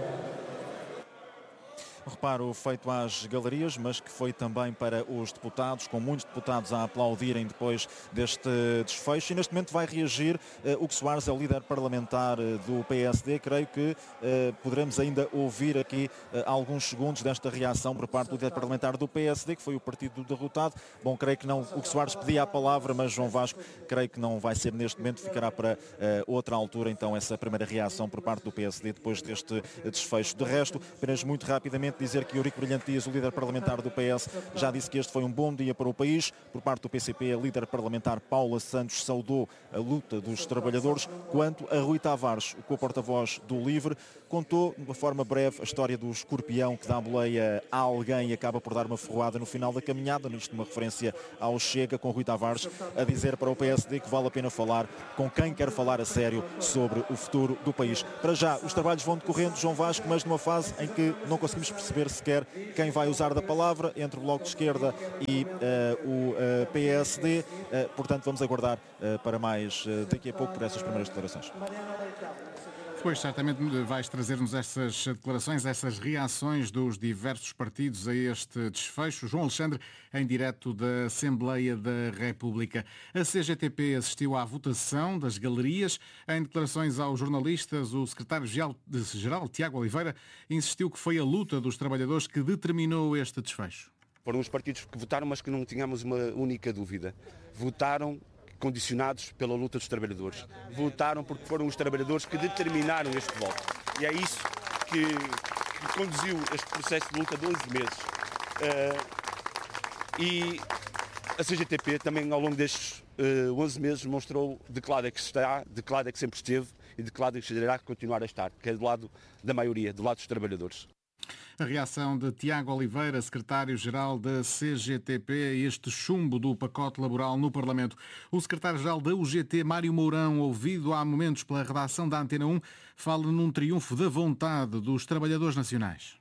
Reparo feito às galerias, mas que foi também para os deputados, com muitos deputados a aplaudirem depois deste desfecho. E neste momento vai reagir uh, Hugo Soares, é o líder parlamentar uh, do P S D. Creio que uh, poderemos ainda ouvir aqui uh, alguns segundos desta reação por parte do líder parlamentar do P S D, que foi o partido derrotado. Bom, creio que não, Hugo Soares pedia a palavra, mas João Vasco, creio que não vai ser neste momento, ficará para uh, outra altura, então, essa primeira reação por parte do P S D depois deste desfecho. De resto, apenas muito rapidamente dizer que Eurico Brilhante Dias, o líder parlamentar do P S, já disse que este foi um bom dia para o país. Por parte do P C P, a líder parlamentar Paula Santos saudou a luta dos trabalhadores. Quanto a Rui Tavares, o co-porta-voz do LIVRE, contou de uma forma breve a história do escorpião que dá boleia a alguém e acaba por dar uma ferroada no final da caminhada, nisto uma referência ao Chega, com Rui Tavares a dizer para o P S D que vale a pena falar com quem quer falar a sério sobre o futuro do país. Para já, os trabalhos vão decorrendo, João Vasco, mas numa fase em que não conseguimos perceber sequer quem vai usar da palavra entre o Bloco de Esquerda e uh, o uh, P S D. Uh, portanto, vamos aguardar uh, para mais uh, daqui a pouco por essas primeiras declarações. Depois, certamente, vais trazer-nos essas declarações, essas reações dos diversos partidos a este desfecho. João Alexandre, em direto da Assembleia da República. A C G T P assistiu à votação das galerias. Em declarações aos jornalistas, o secretário-geral, Tiago Oliveira, insistiu que foi a luta dos trabalhadores que determinou este desfecho. Foram os partidos que votaram, mas que não tínhamos uma única dúvida. Votaram condicionados pela luta dos trabalhadores. Votaram porque foram os trabalhadores que determinaram este voto. E é isso que, que conduziu este processo de luta de onze meses. Uh, e a C G T P também, ao longo destes uh, onze meses, mostrou de que lado é que está, de que lado é que sempre esteve e de que lado é que irá continuar a estar, que é do lado da maioria, do lado dos trabalhadores. A reação de Tiago Oliveira, secretário-geral da C G T P, a este chumbo do pacote laboral no Parlamento. O secretário-geral da U G T, Mário Mourão, ouvido há momentos pela redação da Antena um, fala num triunfo da vontade dos trabalhadores nacionais.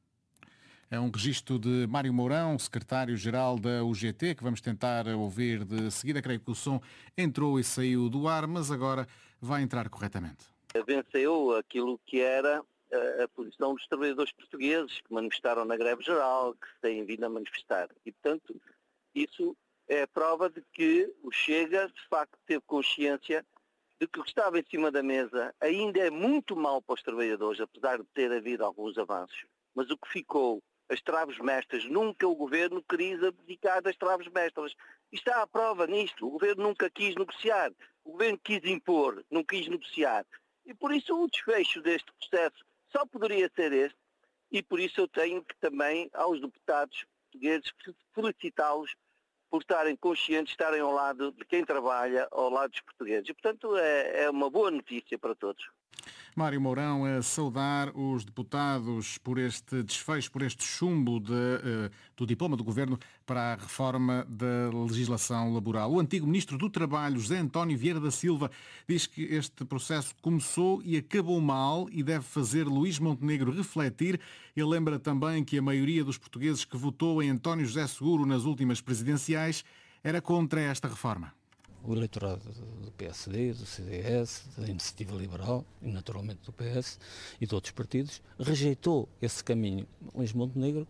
É um registro de Mário Mourão, secretário-geral da U G T, que vamos tentar ouvir de seguida. Creio que o som entrou e saiu do ar, mas agora vai entrar corretamente. Venceu aquilo que era a posição dos trabalhadores portugueses que manifestaram na greve geral, que se têm vindo a manifestar. E, portanto, isso é a prova de que o Chega, de facto, teve consciência de que o que estava em cima da mesa ainda é muito mau para os trabalhadores, apesar de ter havido alguns avanços. Mas o que ficou, as traves mestras, nunca o Governo quis abdicar das traves mestras. E está à prova nisto. O Governo nunca quis negociar. O Governo quis impor, não quis negociar. E por isso o desfecho deste processo só poderia ser este, e por isso eu tenho que também, aos deputados portugueses, felicitá-los por estarem conscientes, estarem ao lado de quem trabalha, ao lado dos portugueses. E, portanto, é, é uma boa notícia para todos. Mário Mourão a saudar os deputados por este desfecho, por este chumbo de, uh, do diploma do Governo para a reforma da legislação laboral. O antigo Ministro do Trabalho, José António Vieira da Silva, diz que este processo começou e acabou mal e deve fazer Luís Montenegro refletir. Ele lembra também que a maioria dos portugueses que votou em António José Seguro nas últimas presidenciais era contra esta reforma. O eleitorado do P S D, do C D S, da Iniciativa Liberal e naturalmente do P S e de outros partidos rejeitou esse caminho. Luís Montenegro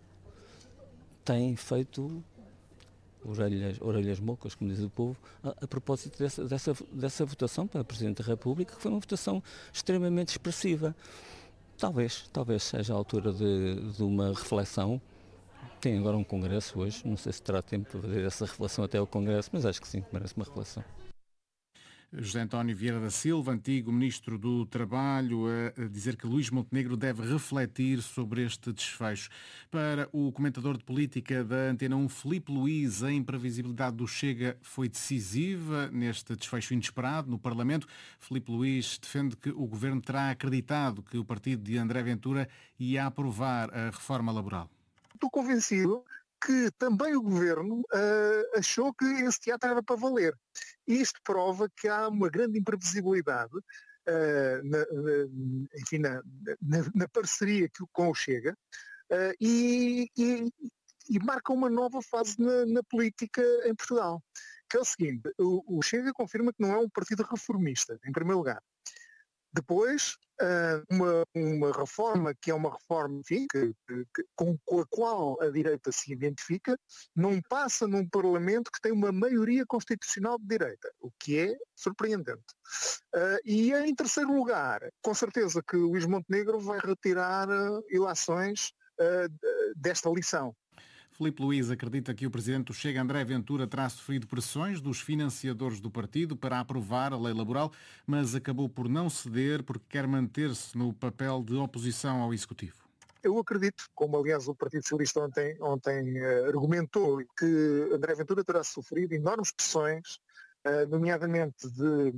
tem feito orelhas, orelhas mocas, como diz o povo, a, a propósito dessa, dessa, dessa votação para Presidente da República, que foi uma votação extremamente expressiva. Talvez, talvez seja a altura de, de uma reflexão. Tem agora um congresso hoje, não sei se terá tempo para fazer essa reflexão até ao congresso, mas acho que sim, merece uma reflexão. José António Vieira da Silva, antigo Ministro do Trabalho, a dizer que Luís Montenegro deve refletir sobre este desfecho. Para o comentador de política da Antena um, Filipe Luís, a imprevisibilidade do Chega foi decisiva neste desfecho inesperado no Parlamento. Filipe Luís defende que o Governo terá acreditado que o partido de André Ventura ia aprovar a reforma laboral. Estou convencido que também o Governo uh, achou que esse teatro era para valer. E isto prova que há uma grande imprevisibilidade uh, na, na, enfim, na, na, na parceria que, com o Chega uh, e, e, e marca uma nova fase na, na política em Portugal. Que é o seguinte, o, o Chega confirma que não é um partido reformista, em primeiro lugar. Depois, uma, uma reforma que é uma reforma enfim, que, que, com, com a qual a direita se identifica, não passa num Parlamento que tem uma maioria constitucional de direita, o que é surpreendente. Uh, e em terceiro lugar, com certeza que Luís Montenegro vai retirar uh, ilações uh, desta lição. Filipe Luís acredita que o presidente do Chega, André Ventura, terá sofrido pressões dos financiadores do partido para aprovar a lei laboral, mas acabou por não ceder porque quer manter-se no papel de oposição ao Executivo. Eu acredito, como aliás o Partido Socialista ontem, ontem uh, argumentou, que André Ventura terá sofrido enormes pressões, uh, nomeadamente de,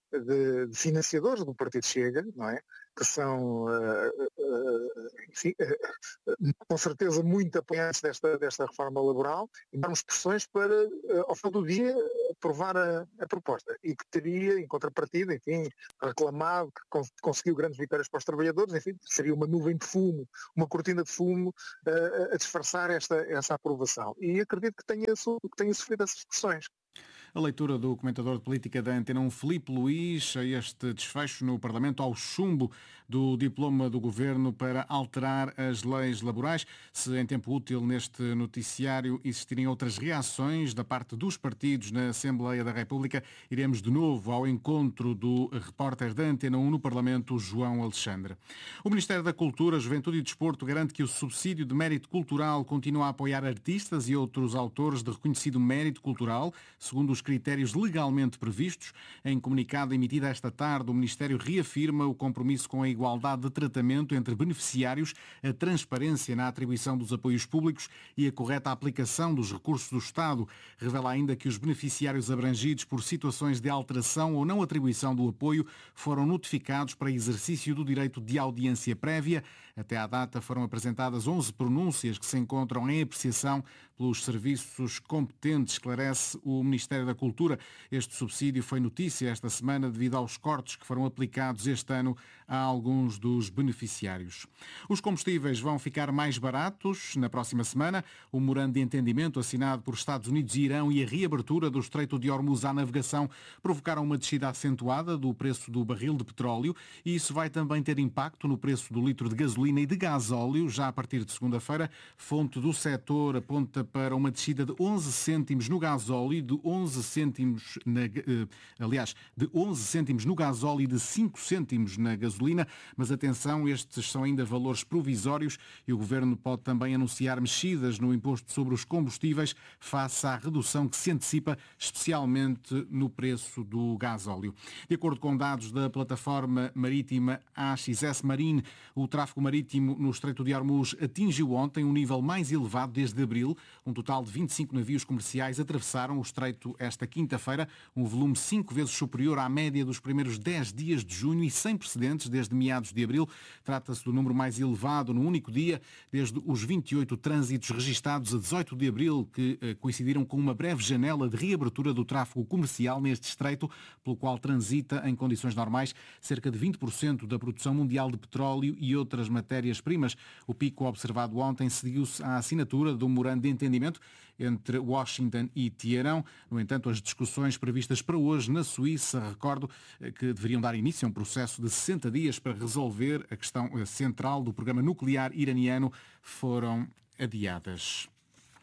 de, de financiadores do Partido Chega, não é? Que são, uh, uh, enfim, uh, com certeza muito apoiantes desta, desta reforma laboral, e darmos pressões para, uh, ao fim do dia, aprovar a, a proposta, e que teria, em contrapartida, enfim, reclamado, que cons- conseguiu grandes vitórias para os trabalhadores, enfim, seria uma nuvem de fumo, uma cortina de fumo uh, a disfarçar esta, essa aprovação. E acredito que tenha, que tenha sofrido essas pressões. A leitura do comentador de política da Antena um, Filipe Luís, a este desfecho no Parlamento ao chumbo do diploma do Governo para alterar as leis laborais. Se em tempo útil neste noticiário existirem outras reações da parte dos partidos na Assembleia da República, iremos de novo ao encontro do repórter da Antena um no Parlamento, João Alexandre. O Ministério da Cultura, Juventude e Desporto garante que o subsídio de mérito cultural continua a apoiar artistas e outros autores de reconhecido mérito cultural, segundo os critérios legalmente previstos. Em comunicado emitido esta tarde, o Ministério reafirma o compromisso com a igualdade de tratamento entre beneficiários, a transparência na atribuição dos apoios públicos e a correta aplicação dos recursos do Estado. Revela ainda que os beneficiários abrangidos por situações de alteração ou não atribuição do apoio foram notificados para exercício do direito de audiência prévia. Até à data foram apresentadas onze pronúncias que se encontram em apreciação pelos serviços competentes, esclarece o Ministério da Cultura. Este subsídio foi notícia esta semana devido aos cortes que foram aplicados este ano a alguns dos beneficiários. Os combustíveis vão ficar mais baratos na próxima semana. O memorando de entendimento assinado por Estados Unidos e Irão e a reabertura do Estreito de Hormuz à navegação provocaram uma descida acentuada do preço do barril de petróleo e isso vai também ter impacto no preço do litro de gasolina e de gasóleo já a partir de segunda-feira. Fonte do setor aponta para uma descida de onze cêntimos no gasóleo, de onze cêntimos na, aliás, de onze cêntimos no gasóleo e de cinco cêntimos na gasolina, mas atenção, estes são ainda valores provisórios e o Governo pode também anunciar mexidas no imposto sobre os combustíveis face à redução que se antecipa, especialmente no preço do gasóleo. De acordo com dados da plataforma marítima A X S Marine, o tráfego marítimo no Estreito de Hormuz atingiu ontem um nível mais elevado desde abril. Um total de vinte e cinco navios comerciais atravessaram o Estreito esta quinta-feira, um volume cinco vezes superior à média dos primeiros dez dias de junho e sem precedentes desde meados de abril. Trata-se do número mais elevado num único dia, desde os vinte e oito trânsitos registados a dezoito de abril, que eh, coincidiram com uma breve janela de reabertura do tráfego comercial neste estreito, pelo qual transita, em condições normais, cerca de vinte por cento da produção mundial de petróleo e outras matérias-primas. O pico observado ontem seguiu-se à assinatura do memorando de entendimento entre Washington e Teherão. No entanto, as discussões previstas para hoje na Suíça, recordo que deveriam dar início a um processo de sessenta dias para resolver a questão central do programa nuclear iraniano, foram adiadas.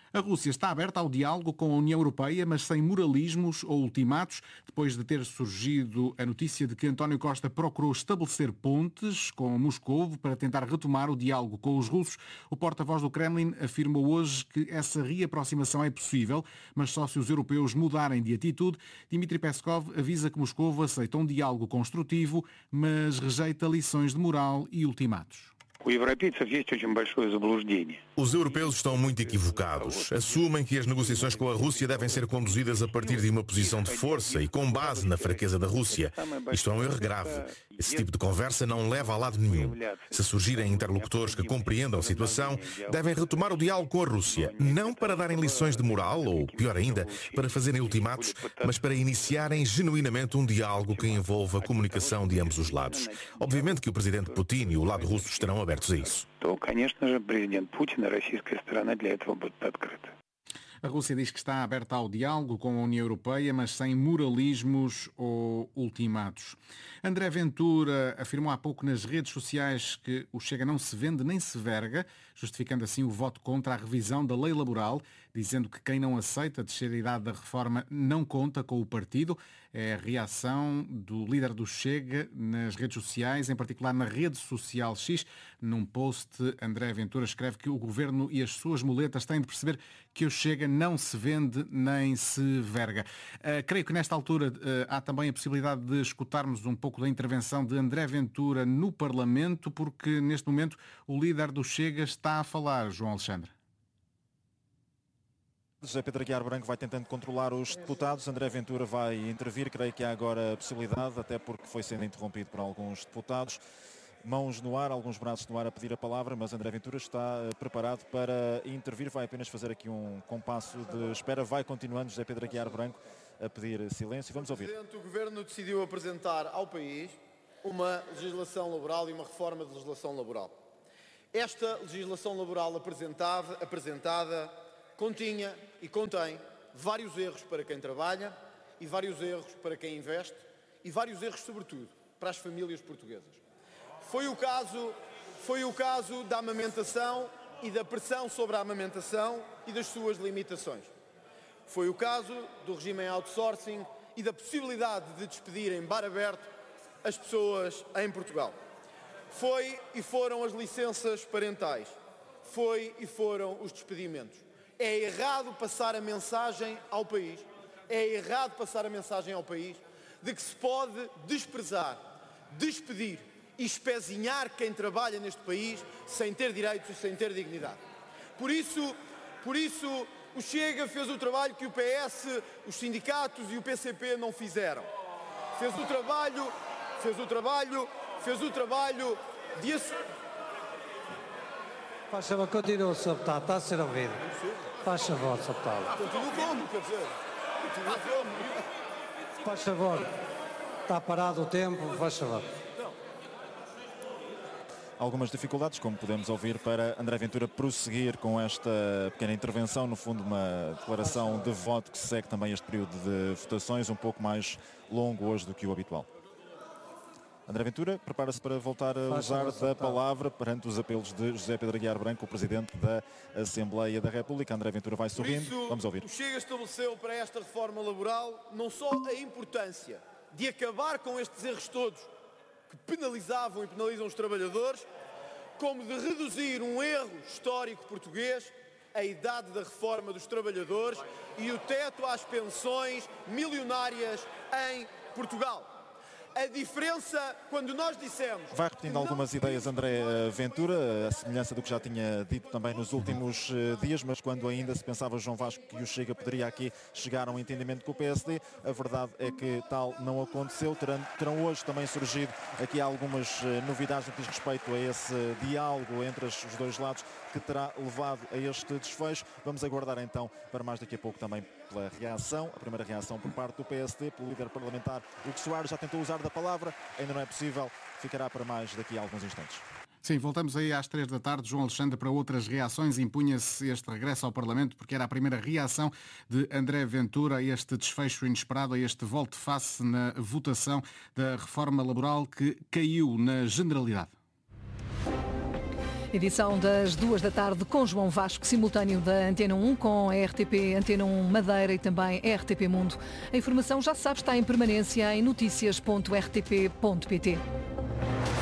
A Rússia está aberta ao diálogo com a União Europeia, mas sem moralismos ou ultimatos, depois de ter surgido a notícia de que António Costa procurou estabelecer pontes com Moscovo para tentar retomar o diálogo com os russos. O porta-voz do Kremlin afirmou hoje que essa reaproximação é possível, mas só se os europeus mudarem de atitude. Dmitry Peskov avisa que Moscovo aceita um diálogo construtivo, mas rejeita lições de moral e ultimatos. Os europeus estão muito equivocados. Assumem que as negociações com a Rússia devem ser conduzidas a partir de uma posição de força e com base na fraqueza da Rússia. Isto é um erro grave. Esse tipo de conversa não leva a lado nenhum. Se surgirem interlocutores que compreendam a situação, devem retomar o diálogo com a Rússia, não para darem lições de moral, ou pior ainda, para fazerem ultimatos, mas para iniciarem genuinamente um diálogo que envolva a comunicação de ambos os lados. Obviamente que o presidente Putin e o lado russo estarão abertos a isso. A Rússia diz que está aberta ao diálogo com a União Europeia, mas sem moralismos ou ultimatos. André Ventura afirmou há pouco nas redes sociais que o Chega não se vende nem se verga, justificando assim o voto contra a revisão da lei laboral, dizendo que quem não aceita descer a idade da reforma não conta com o partido. É a reação do líder do Chega nas redes sociais, em particular na rede social X. Num post, André Ventura escreve que o governo e as suas muletas têm de perceber que o Chega não se vende nem se verga. Uh, creio que nesta altura uh, há também a possibilidade de escutarmos um pouco da intervenção de André Ventura no Parlamento, porque neste momento o líder do Chega está a falar, João Alexandre. José Pedro Aguiar Branco vai tentando controlar os deputados. André Ventura vai intervir. Creio que há agora a possibilidade, até porque foi sendo interrompido por alguns deputados. Mãos no ar, alguns braços no ar a pedir a palavra, mas André Ventura está preparado para intervir. Vai apenas fazer aqui um compasso de espera. Vai continuando José Pedro Aguiar Branco a pedir silêncio. Vamos ouvir. O Governo decidiu apresentar ao país uma legislação laboral e uma reforma de legislação laboral. Esta legislação laboral apresentada, apresentada continha e contém vários erros para quem trabalha e vários erros para quem investe e vários erros, sobretudo, para as famílias portuguesas. Foi o caso, foi o caso da amamentação e da pressão sobre a amamentação e das suas limitações. Foi o caso do regime em outsourcing e da possibilidade de despedir em bar aberto as pessoas em Portugal. Foi e foram as licenças parentais. Foi e foram os despedimentos. É errado passar a mensagem ao país, é errado passar a mensagem ao país de que se pode desprezar, despedir e espezinhar quem trabalha neste país sem ter direitos e sem ter dignidade. Por isso, por isso o Chega fez o trabalho que o P S, os sindicatos e o P C P não fizeram. Fez o trabalho, fez o trabalho, fez o trabalho de... Faz favor, continua, senhor Deputado, está a ser ouvido. Faz favor, senhor Deputado. Continua como, quer dizer? Continua como? Faz favor. Está parado o tempo, faz favor. Algumas dificuldades, como podemos ouvir, para André Ventura prosseguir com esta pequena intervenção, no fundo uma declaração de voto que segue também este período de votações, um pouco mais longo hoje do que o habitual. André Ventura prepara-se para voltar a usar da palavra perante os apelos de José Pedro Aguiar Branco, o Presidente da Assembleia da República. André Ventura vai sorrindo. Por isso, vamos ouvir. O Chega estabeleceu para esta reforma laboral não só a importância de acabar com estes erros todos que penalizavam e penalizam os trabalhadores, como de reduzir um erro histórico português, a idade da reforma dos trabalhadores e o teto às pensões milionárias em Portugal. A diferença, quando nós dissemos... Vai repetindo algumas ideias André Ventura, a semelhança do que já tinha dito também nos últimos dias, mas quando ainda se pensava, João Vasco, que o Chega poderia aqui chegar a um entendimento com o P S D, a verdade é que tal não aconteceu. Terão, terão hoje também surgido aqui algumas novidades no que diz respeito a esse diálogo entre os dois lados que terá levado a este desfecho. Vamos aguardar então para mais daqui a pouco também pela reação, a primeira reação por parte do P S D, pelo líder parlamentar Hugo Soares. Já tentou usar da palavra, ainda não é possível, ficará para mais daqui a alguns instantes. Sim, voltamos aí às três da tarde, João Alexandre, para outras reações. Impunha-se este regresso ao Parlamento porque era a primeira reação de André Ventura a este desfecho inesperado, a este volte-face na votação da reforma laboral que caiu na generalidade. Edição das duas da tarde com João Vasco, simultâneo da Antena um com a R T P Antena um Madeira e também R T P Mundo. A informação, já se sabe, está em permanência em notícias ponto r t p ponto p t.